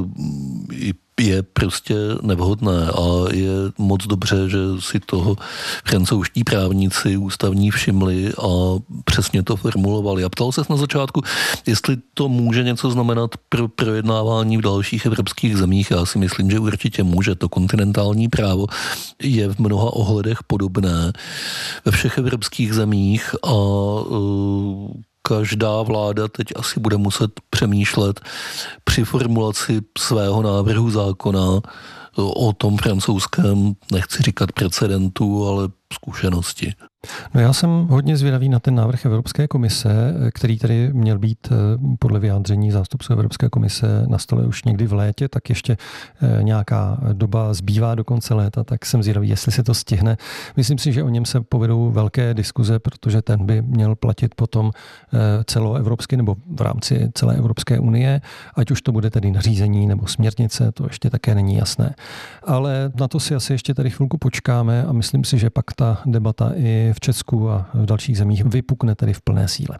je prostě nevhodné a je moc dobře, že si toho francouzští právníci ústavní všimli a přesně to formulovali. A ptal ses na začátku, jestli to může něco znamenat pro projednávání v dalších evropských zemích. Já si myslím, že určitě může. To kontinentální právo je v mnoha ohledech podobné ve všech evropských zemích a uh, každá vláda teď asi bude muset přemýšlet při formulaci svého návrhu zákona o tom francouzském, nechci říkat precedentu, ale zkušenosti. No já jsem hodně zvědavý na ten návrh Evropské komise, který tady měl být podle vyjádření zástupců Evropské komise na stole už někdy v létě, tak ještě nějaká doba zbývá do konce léta, tak jsem zvědavý, jestli se to stihne. Myslím si, že o něm se povedou velké diskuze, protože ten by měl platit potom celoevropsky nebo v rámci celé Evropské unie, ať už to bude tedy nařízení nebo směrnice, to ještě také není jasné. Ale na to si asi ještě tady chvilku počkáme a myslím si, že pak ta debata i v Česku a v dalších zemích vypukne tedy v plné síle.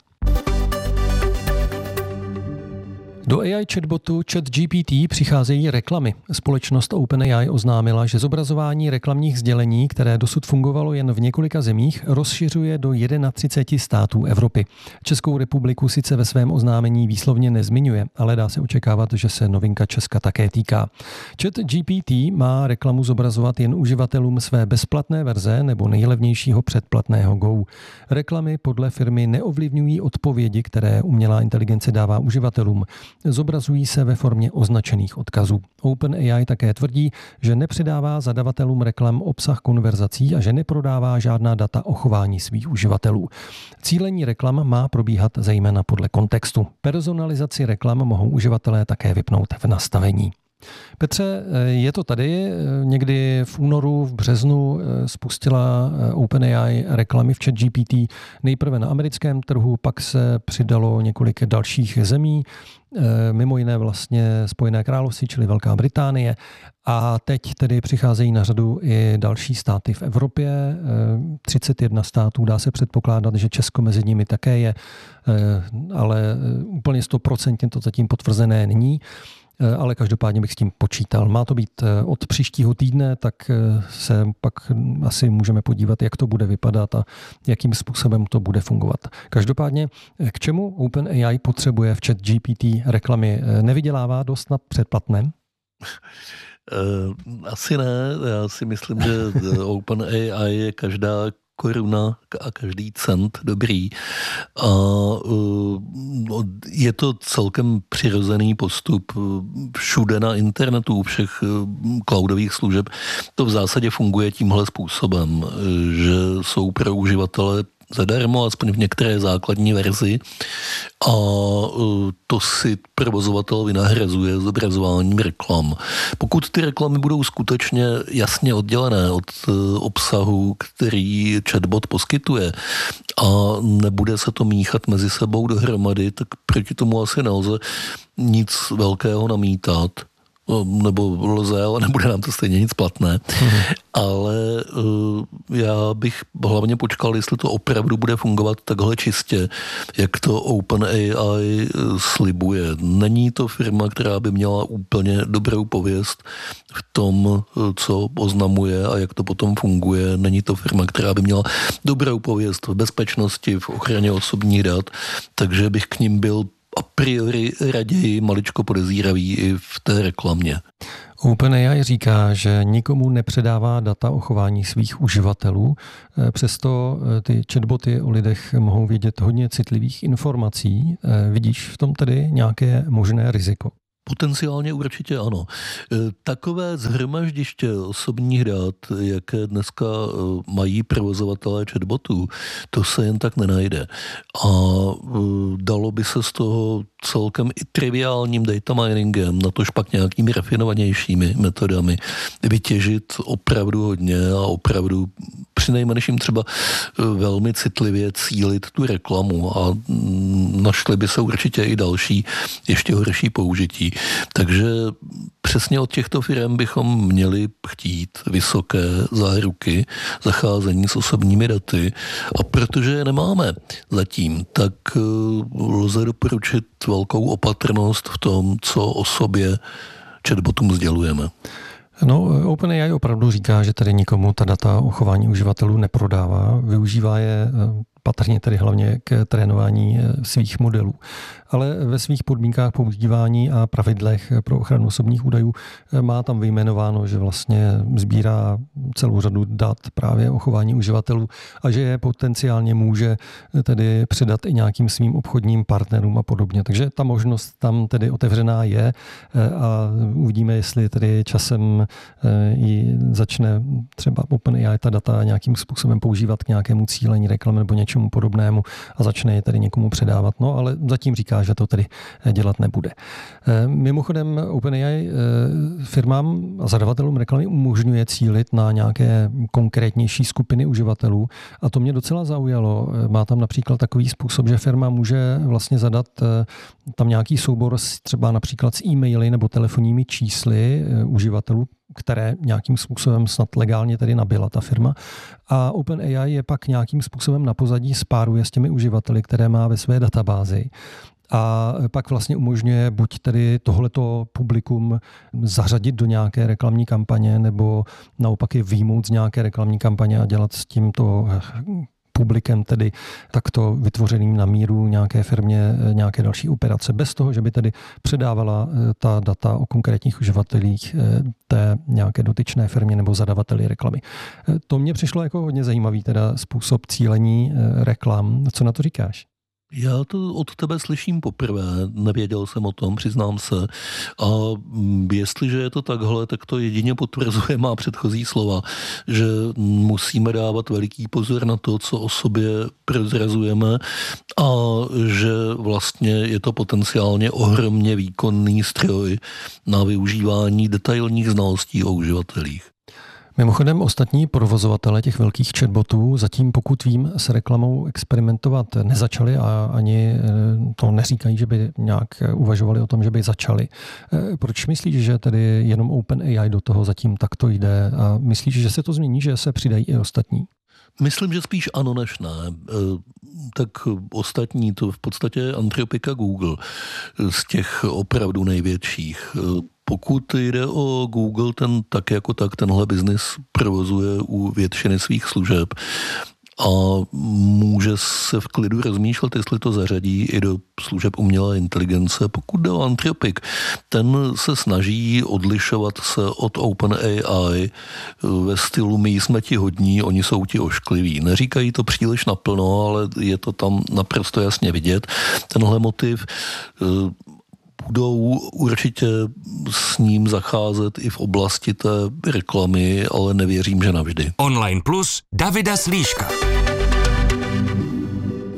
Do A I chatbotu ChatGPT přicházejí reklamy. Společnost OpenAI oznámila, že zobrazování reklamních sdělení, které dosud fungovalo jen v několika zemích, rozšiřuje do třiceti jednoho států Evropy. Českou republiku sice ve svém oznámení výslovně nezmiňuje, ale dá se očekávat, že se novinka Česka také týká. ChatGPT má reklamu zobrazovat jen uživatelům své bezplatné verze nebo nejlevnějšího předplatného Go. Reklamy podle firmy neovlivňují odpovědi, které umělá inteligence dává uživatelům. Zobrazují se ve formě označených odkazů. OpenAI také tvrdí, že nepředává zadavatelům reklam obsah konverzací a že neprodává žádná data o chování svých uživatelů. Cílení reklam má probíhat zejména podle kontextu. Personalizaci reklam mohou uživatelé také vypnout v nastavení. Petře, je to tady. Někdy v únoru, v březnu spustila OpenAI reklamy v ChatGPT nejprve na americkém trhu, pak se přidalo několik dalších zemí, mimo jiné vlastně Spojené království, čili Velká Británie. A teď tedy přicházejí na řadu i další státy v Evropě. třicet jedna států, dá se předpokládat, že Česko mezi nimi také je, ale úplně sto procent to zatím potvrzené není. Ale každopádně bych s tím počítal. Má to být od příštího týdne, tak se pak asi můžeme podívat, jak to bude vypadat a jakým způsobem to bude fungovat. Každopádně, k čemu OpenAI potřebuje v ChatGPT reklamy? Nevydělává dost na předplatném? Asi ne. Já si myslím, že OpenAI je každá koruna a každý cent dobrý. A je to celkem přirozený postup všude na internetu, u všech cloudových služeb. To v zásadě funguje tímhle způsobem, že jsou pro uživatele zadarmo, aspoň v některé základní verzi, a to si provozovatel vynahrazuje zobrazováním reklam. Pokud ty reklamy budou skutečně jasně oddělené od obsahu, který chatbot poskytuje, a nebude se to míchat mezi sebou dohromady, tak proti tomu asi nelze nic velkého namítat. nebo lze, ale nebude nám to stejně nic platné. Hmm. Ale já bych hlavně počkal, jestli to opravdu bude fungovat takhle čistě, jak to OpenAI slibuje. Není to firma, která by měla úplně dobrou pověst v tom, co oznamuje a jak to potom funguje. Není to firma, která by měla dobrou pověst v bezpečnosti, v ochraně osobních dat, takže bych k ním byl a priori raději maličko podezíravý i v té reklamě. OpenAI říká, že nikomu nepředává data o chování svých uživatelů, přesto ty chatboty o lidech mohou vědět hodně citlivých informací. Vidíš v tom tedy nějaké možné riziko? Potenciálně určitě ano. Takové zhromaždiště osobních dat, jaké dneska mají provozovatelé chatbotů, to se jen tak nenajde. A dalo by se z toho celkem i triviálním data miningem, natož pak nějakými rafinovanějšími metodami vytěžit opravdu hodně a opravdu přinejmenším třeba velmi citlivě cílit tu reklamu a našly by se určitě i další ještě horší použití. Takže přesně od těchto firm bychom měli chtít vysoké záruky zacházení s osobními daty a protože je nemáme zatím, tak lze doporučit velkou opatrnost v tom, co o sobě chatbotům sdělujeme. No, OpenAI opravdu říká, že tady nikomu ta data o chování uživatelů neprodává, využívá je patrně tedy hlavně k trénování svých modelů. Ale ve svých podmínkách používání a pravidlech pro ochranu osobních údajů má tam vyjmenováno, že vlastně sbírá celou řadu dat právě o chování uživatelů a že je potenciálně může tedy předat i nějakým svým obchodním partnerům a podobně. Takže ta možnost tam tedy otevřená je a uvidíme, jestli tedy časem ji začne třeba OpenAI ta data nějakým způsobem používat k nějakému cílení reklamy nebo něčemu podobnému a začne je tedy někomu předávat. No, ale zatím říká, že to tedy dělat nebude. Mimochodem OpenAI firmám a zadavatelům reklamy umožňuje cílit na nějaké konkrétnější skupiny uživatelů a to mě docela zaujalo. Má tam například takový způsob, že firma může vlastně zadat tam nějaký soubor třeba například s e-maily nebo telefonními čísly uživatelů, které nějakým způsobem snad legálně tedy nabila ta firma. A OpenAI je pak nějakým způsobem na pozadí spáruje s těmi uživateli, které má ve své databázi. A pak vlastně umožňuje buď tedy tohleto publikum zařadit do nějaké reklamní kampaně, nebo naopak je vyjmout z nějaké reklamní kampaně a dělat s tímto publikem, tedy takto vytvořeným na míru nějaké firmě, nějaké další operace, bez toho, že by tedy předávala ta data o konkrétních uživatelích té nějaké dotyčné firmě nebo zadavateli reklamy. To mně přišlo jako hodně zajímavý teda způsob cílení reklam. Co na to říkáš? Já to od tebe slyším poprvé, nevěděl jsem o tom, přiznám se. A jestliže je to takhle, tak to jedině potvrzuje má předchozí slova, že musíme dávat veliký pozor na to, co o sobě prozrazujeme a že vlastně je to potenciálně ohromně výkonný stroj na využívání detailních znalostí o uživatelích. Mimochodem ostatní provozovatele těch velkých chatbotů zatím, pokud vím, s reklamou experimentovat nezačali a ani to neříkají, že by nějak uvažovali o tom, že by začali. Proč myslíš, že tedy jenom OpenAI do toho zatím takto jde a myslíš, že se to změní, že se přidají i ostatní? Myslím, že spíš ano než ne. Tak ostatní to v podstatě Anthropic a Google z těch opravdu největších. Pokud jde o Google, ten tak jako tak tenhle biznis provozuje u většiny svých služeb a může se v klidu rozmýšlet, jestli to zařadí i do služeb umělé inteligence. Pokud jde o Anthropic, ten se snaží odlišovat se od OpenAI ve stylu my jsme ti hodní, oni jsou ti oškliví. Neříkají to příliš naplno, ale je to tam naprosto jasně vidět. Tenhle motiv budou určitě s ním zacházet i v oblasti té reklamy, ale nevěřím, že navždy. Online Plus Davida Slíška. V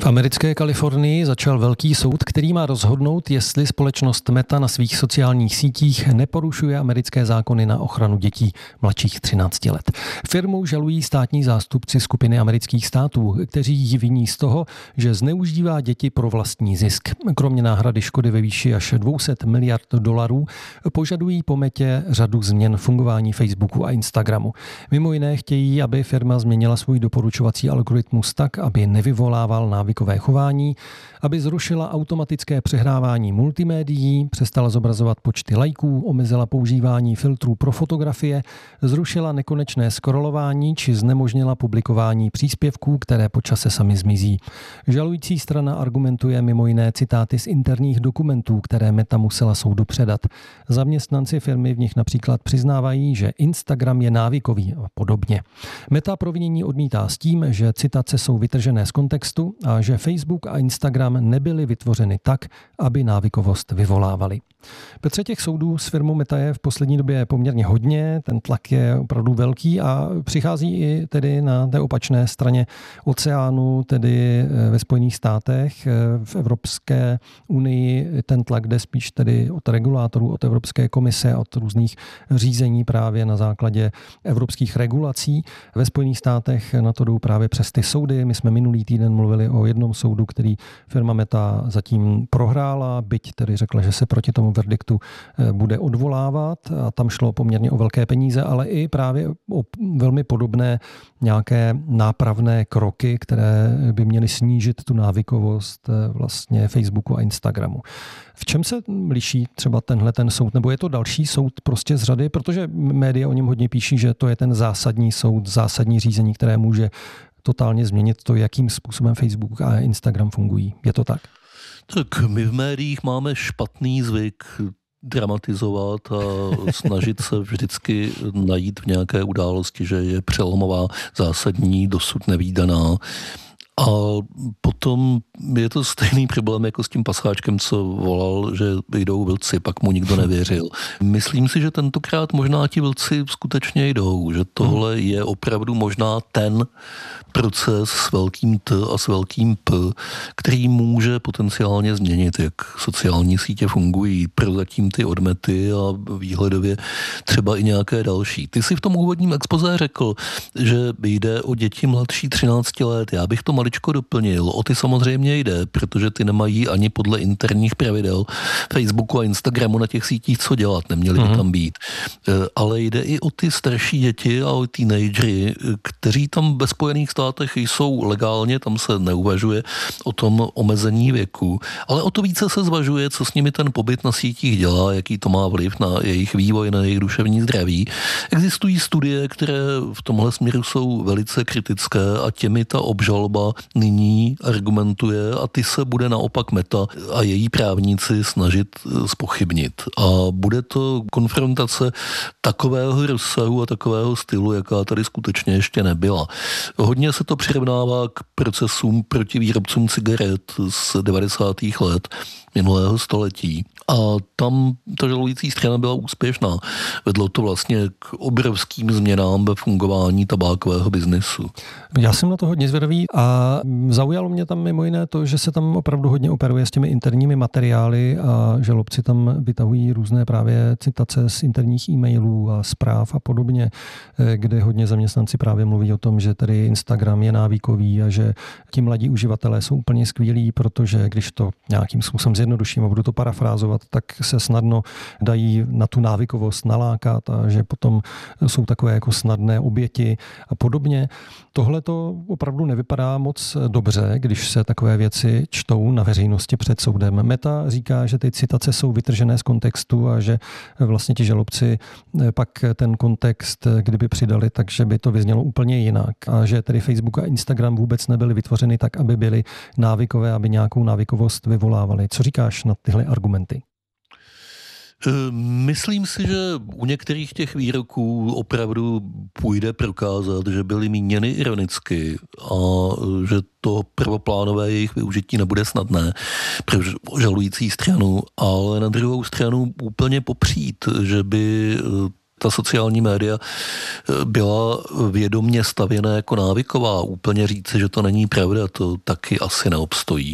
americké Kalifornii začal velký soud, který má rozhodnout, jestli společnost Meta na svých sociálních sítích neporušuje americké zákony na ochranu dětí mladších třinácti let. Firmu žalují státní zástupci skupiny amerických států, kteří ji viní z toho, že zneužívá děti pro vlastní zisk. Kromě náhrady škody ve výši až dvě stě miliard dolarů požadují po Metě řadu změn fungování Facebooku a Instagramu. Mimo jiné chtějí, aby firma změnila svůj doporučovací algoritmus tak, aby nevyvolával návykové chování, aby zrušila automatické přehrávání multimédií, přestala zobrazovat počty lajků, omezila používání filtrů pro fotografie, zrušila nekonečné scrollování či znemožnila publikování příspěvků, které po čase sami zmizí. Žalující strana argumentuje mimo jiné citáty z interních dokumentů, které Meta musela soudu předat. Zaměstnanci firmy v nich například přiznávají, že Instagram je návykový a podobně. Meta provinění odmítá s tím, že citace jsou vytržené z kontextu a že Facebook a Instagram nebyly vytvořeny tak, aby návykovost vyvolávaly. Petře, těch soudů s firmou Meta je v poslední době poměrně hodně, ten tlak je opravdu velký a přichází i tedy na té opačné straně oceánu, tedy ve Spojených státech, v Evropské unii ten tlak jde spíš tedy od regulátorů, od Evropské komise, od různých řízení právě na základě evropských regulací. Ve Spojených státech na to jdou právě přes ty soudy. My jsme minulý týden mluvili o jednom soudu, který firma Meta zatím prohrála, byť tedy řekla, že se proti tomu verdiktu bude odvolávat a tam šlo poměrně o velké peníze, ale i právě o velmi podobné nějaké nápravné kroky, které by měly snížit tu návykovost vlastně Facebooku a Instagramu. V čem se liší třeba tenhle ten soud, nebo je to další soud prostě z řady, protože média o něm hodně píší, že to je ten zásadní soud, zásadní řízení, které může totálně změnit to, jakým způsobem Facebook a Instagram fungují. Je to tak? Tak my v médiích máme špatný zvyk dramatizovat a snažit se vždycky najít v nějaké události, že je přelomová, zásadní, dosud nevídaná. A potom je to stejný problém jako s tím pasáčkem, co volal, že jdou vlci, pak mu nikdo nevěřil. Myslím si, že tentokrát možná ti vlci skutečně jdou, že tohle je opravdu možná ten proces s velkým T a s velkým P, který může potenciálně změnit, jak sociální sítě fungují, prozatím ty odmety a výhledově třeba i nějaké další. Ty jsi v tom úvodním expozé řekl, že jde o děti mladší třinácti let. Já bych to maličko doplnil. O ty samozřejmě jde, protože ty nemají ani podle interních pravidel Facebooku a Instagramu na těch sítích co dělat, neměli by mm-hmm. tam být. Ale jde i o ty starší děti a o teenagery, kteří tam ve Spojených státech jsou legálně, tam se neuvažuje o tom omezení věku, ale o to více se zvažuje, co s nimi ten pobyt na sítích dělá, jaký to má vliv na jejich vývoj, na jejich duševní zdraví. Existují studie, které v tomhle směru jsou velice kritické a těmi ta obžaloba nyní argumentuje a ty se bude naopak Meta a její právníci snažit zpochybnit. A bude to konfrontace takového rozsahu a takového stylu, jaká tady skutečně ještě nebyla. Hodně se to přirovnává k procesům proti výrobcům cigaret z devadesátých let minulého století. A tam ta žalující strana byla úspěšná. Vedlo to vlastně k obrovským změnám ve fungování tabákového biznesu. Já jsem na to hodně zvědavý a zaujalo mě tam mimo jiné to, že se tam opravdu hodně operuje s těmi interními materiály a žalobci tam vytahují různé právě citace z interních e-mailů a zpráv a podobně, kde hodně zaměstnanci právě mluví o tom, že tady Instagram je návykový a že ti mladí uživatelé jsou úplně skvělí, protože když to nějakým způsobem zjednoduším a budu to parafrázovat, tak se snadno dají na tu návykovost nalákat a že potom jsou takové jako snadné oběti a podobně. Tohle to opravdu nevypadá moc dobře, když se takové věci čtou na veřejnosti před soudem. Meta říká, že ty citace jsou vytržené z kontextu a že vlastně ti žalobci pak ten kontext, kdyby přidali, takže by to vyznělo úplně jinak. A že tedy Facebook a Instagram vůbec nebyly vytvořeny tak, aby byly návykové, aby nějakou návykovost vyvolávaly. Co říkáš na tyhle argumenty? Myslím si, že u některých těch výroků opravdu půjde prokázat, že byly míněny ironicky a že to prvoplánové jejich využití nebude snadné pro žalující stranu, ale na druhou stranu úplně popřít, že by ta sociální média byla vědomě stavěna jako návyková. Úplně říci, že to není pravda, to taky asi neobstojí.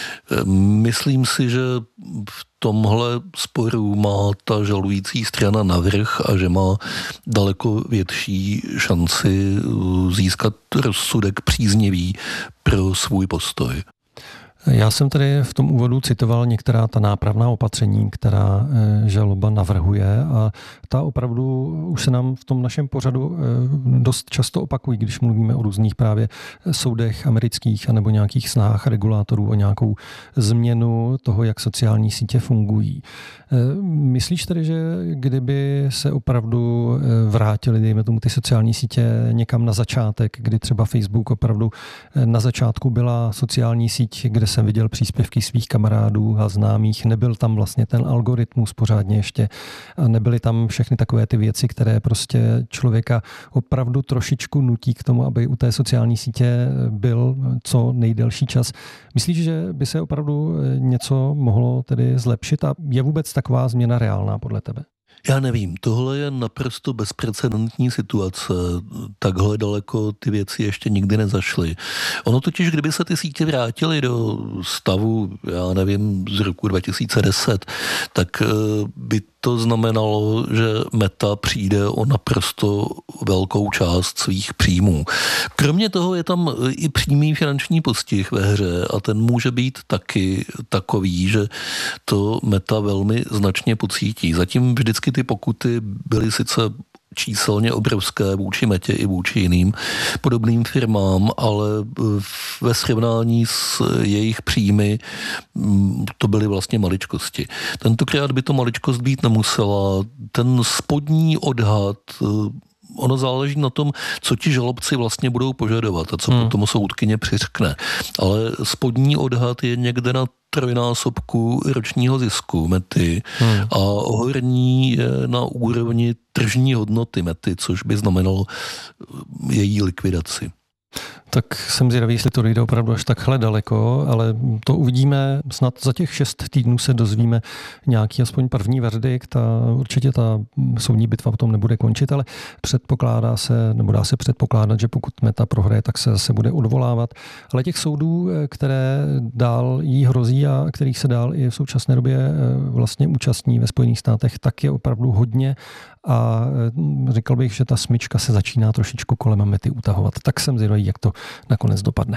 Myslím si, že v tomhle sporu má ta žalující strana navrch a že má daleko větší šanci získat rozsudek příznivý pro svůj postoj. Já jsem tady v tom úvodu citoval některá ta nápravná opatření, která žaloba navrhuje a ta opravdu už se nám v tom našem pořadu dost často opakují, když mluvíme o různých právě soudech amerických anebo nějakých snahách regulátorů o nějakou změnu toho, jak sociální sítě fungují. Myslíš tedy, že kdyby se opravdu vrátili, dejme tomu, ty sociální sítě někam na začátek, kdy třeba Facebook opravdu na začátku byla sociální síť, kde jsem viděl příspěvky svých kamarádů a známých, nebyl tam vlastně ten algoritmus pořádně ještě a nebyly tam všechny takové ty věci, které prostě člověka opravdu trošičku nutí k tomu, aby u té sociální sítě byl co nejdelší čas. Myslíš, že by se opravdu něco mohlo tedy zlepšit a je vůbec taková změna reálná podle tebe? Já nevím, tohle je naprosto bezprecedentní situace. Takhle daleko ty věci ještě nikdy nezašly. Ono totiž, kdyby se ty sítě vrátily do stavu, já nevím, z roku dva tisíce deset, tak by to znamenalo, že Meta přijde o naprosto velkou část svých příjmů. Kromě toho je tam i přímý finanční postih ve hře a ten může být taky takový, že to Meta velmi značně pocítí. Zatím vždycky ty pokuty byly sice číselně obrovské vůči Metě i vůči jiným podobným firmám, ale ve srovnání s jejich příjmy to byly vlastně maličkosti. Tentokrát by to maličkost být nemusela. Ten spodní odhad, ono záleží na tom, co ti žalobci vlastně budou požadovat a co hmm. potom soudkyně přiřkne. Ale spodní odhad je někde na trojnásobku ročního zisku Mety hmm. a horní je na úrovni tržní hodnoty Mety, což by znamenalo její likvidaci. Tak jsem zvědavý, jestli to dojde opravdu až takhle daleko, ale to uvidíme. Snad za těch šest týdnů se dozvíme nějaký aspoň první verdikt a určitě ta soudní bitva potom nebude končit, ale předpokládá se, nebo dá se předpokládat, že pokud Meta prohraje, tak se zase bude odvolávat. Ale těch soudů, které dál jí hrozí a kterých se dál i v současné době vlastně účastní ve Spojených státech, tak je opravdu hodně a říkal bych, že ta smyčka se začíná trošičku kolem Mety utahovat. Tak jsem zvědavý, jak to nakonec dopadne.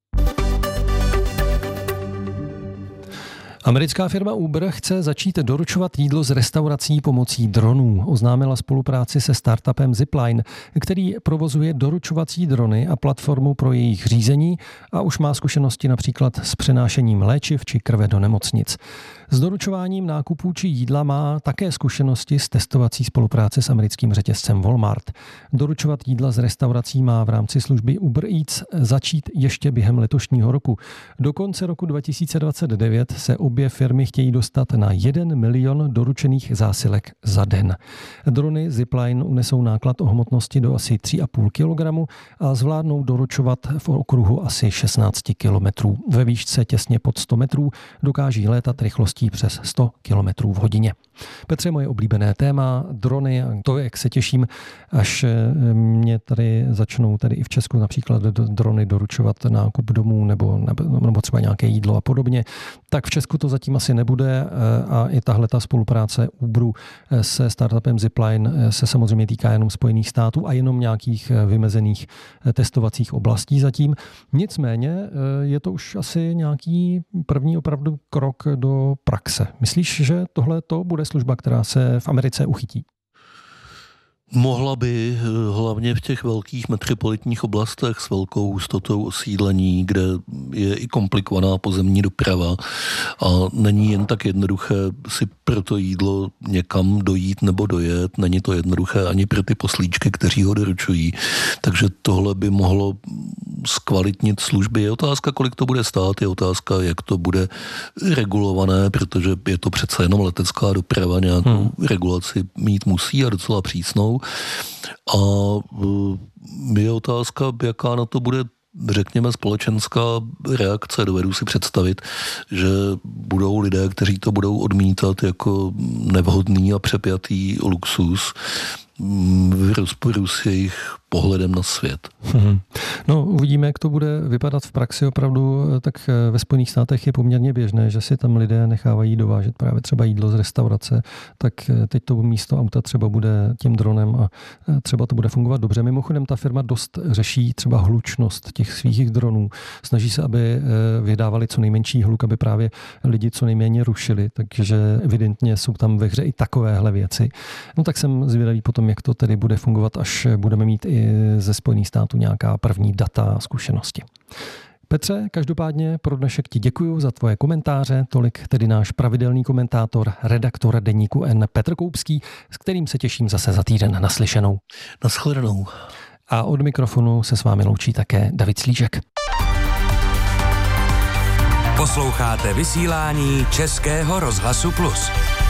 Americká firma Uber chce začít doručovat jídlo z restaurací pomocí dronů. Oznámila spolupráci se startupem Zipline, který provozuje doručovací drony a platformu pro jejich řízení a už má zkušenosti například s přenášením léčiv či krve do nemocnic. S doručováním nákupů či jídla má také zkušenosti s testovací spolupráce s americkým řetězcem Walmart. Doručovat jídla z restaurací má v rámci služby Uber Eats začít ještě během letošního roku. Do konce roku dva tisíce dvacet devět se obě firmy chtějí dostat na jeden milion doručených zásilek za den. Drony Zipline unesou náklad o hmotnosti do asi tři a půl kilogramu a zvládnou doručovat v okruhu asi šestnáct kilometrů. Ve výšce těsně pod sto metrů dokáží létat rychlostí přes sto kilometrů v hodině. Petře, moje oblíbené téma, drony, a to, jak se těším, až mě tady začnou tady i v Česku například drony doručovat nákup domů nebo, nebo třeba nějaké jídlo a podobně, tak v Česku to zatím asi nebude a i tahle ta spolupráce Uberu se startupem Zipline se samozřejmě týká jenom Spojených států a jenom nějakých vymezených testovacích oblastí zatím. Nicméně je to už asi nějaký první opravdu krok do praxe. Myslíš, že tohle to bude služba, která se v Americe uchytí? Mohla by, hlavně v těch velkých metropolitních oblastech s velkou hustotou osídlení, kde je i komplikovaná pozemní doprava a není jen tak jednoduché si pro to jídlo někam dojít nebo dojet, není to jednoduché ani pro ty poslíčky, kteří ho doručují, takže tohle by mohlo zkvalitnit služby. Je otázka, kolik to bude stát, je otázka, jak to bude regulované, protože je to přece jenom letecká doprava, nějakou hmm. regulaci mít musí a docela přísnou. A je otázka, jaká na to bude, řekněme, společenská reakce. Dovedu si představit, že budou lidé, kteří to budou odmítat jako nevhodný a přepjatý luxus. v rozporu s jejich pohledem na svět. Hmm. No, uvidíme, jak to bude vypadat v praxi opravdu, tak ve Spojených státech je poměrně běžné, že si tam lidé nechávají dovážet právě třeba jídlo z restaurace, tak teď to místo auta třeba bude tím dronem a třeba to bude fungovat dobře. Mimochodem ta firma dost řeší třeba hlučnost těch svých dronů. Snaží se, aby vydávali co nejmenší hluk, aby právě lidi co nejméně rušili, takže evidentně jsou tam ve hře i takovéhle věci. No tak jsem zvědavý potom, jak to tedy bude fungovat, až budeme mít i ze Spojených států nějaká první data a zkušenosti. Petře, každopádně pro dnešek ti děkuju za tvoje komentáře, tolik tedy náš pravidelný komentátor, redaktor deníku N Petr Koupský, s kterým se těším zase za týden naslyšenou. Nashledanou. A od mikrofonu se s vámi loučí také David Slížek. Posloucháte vysílání Českého rozhlasu Plus.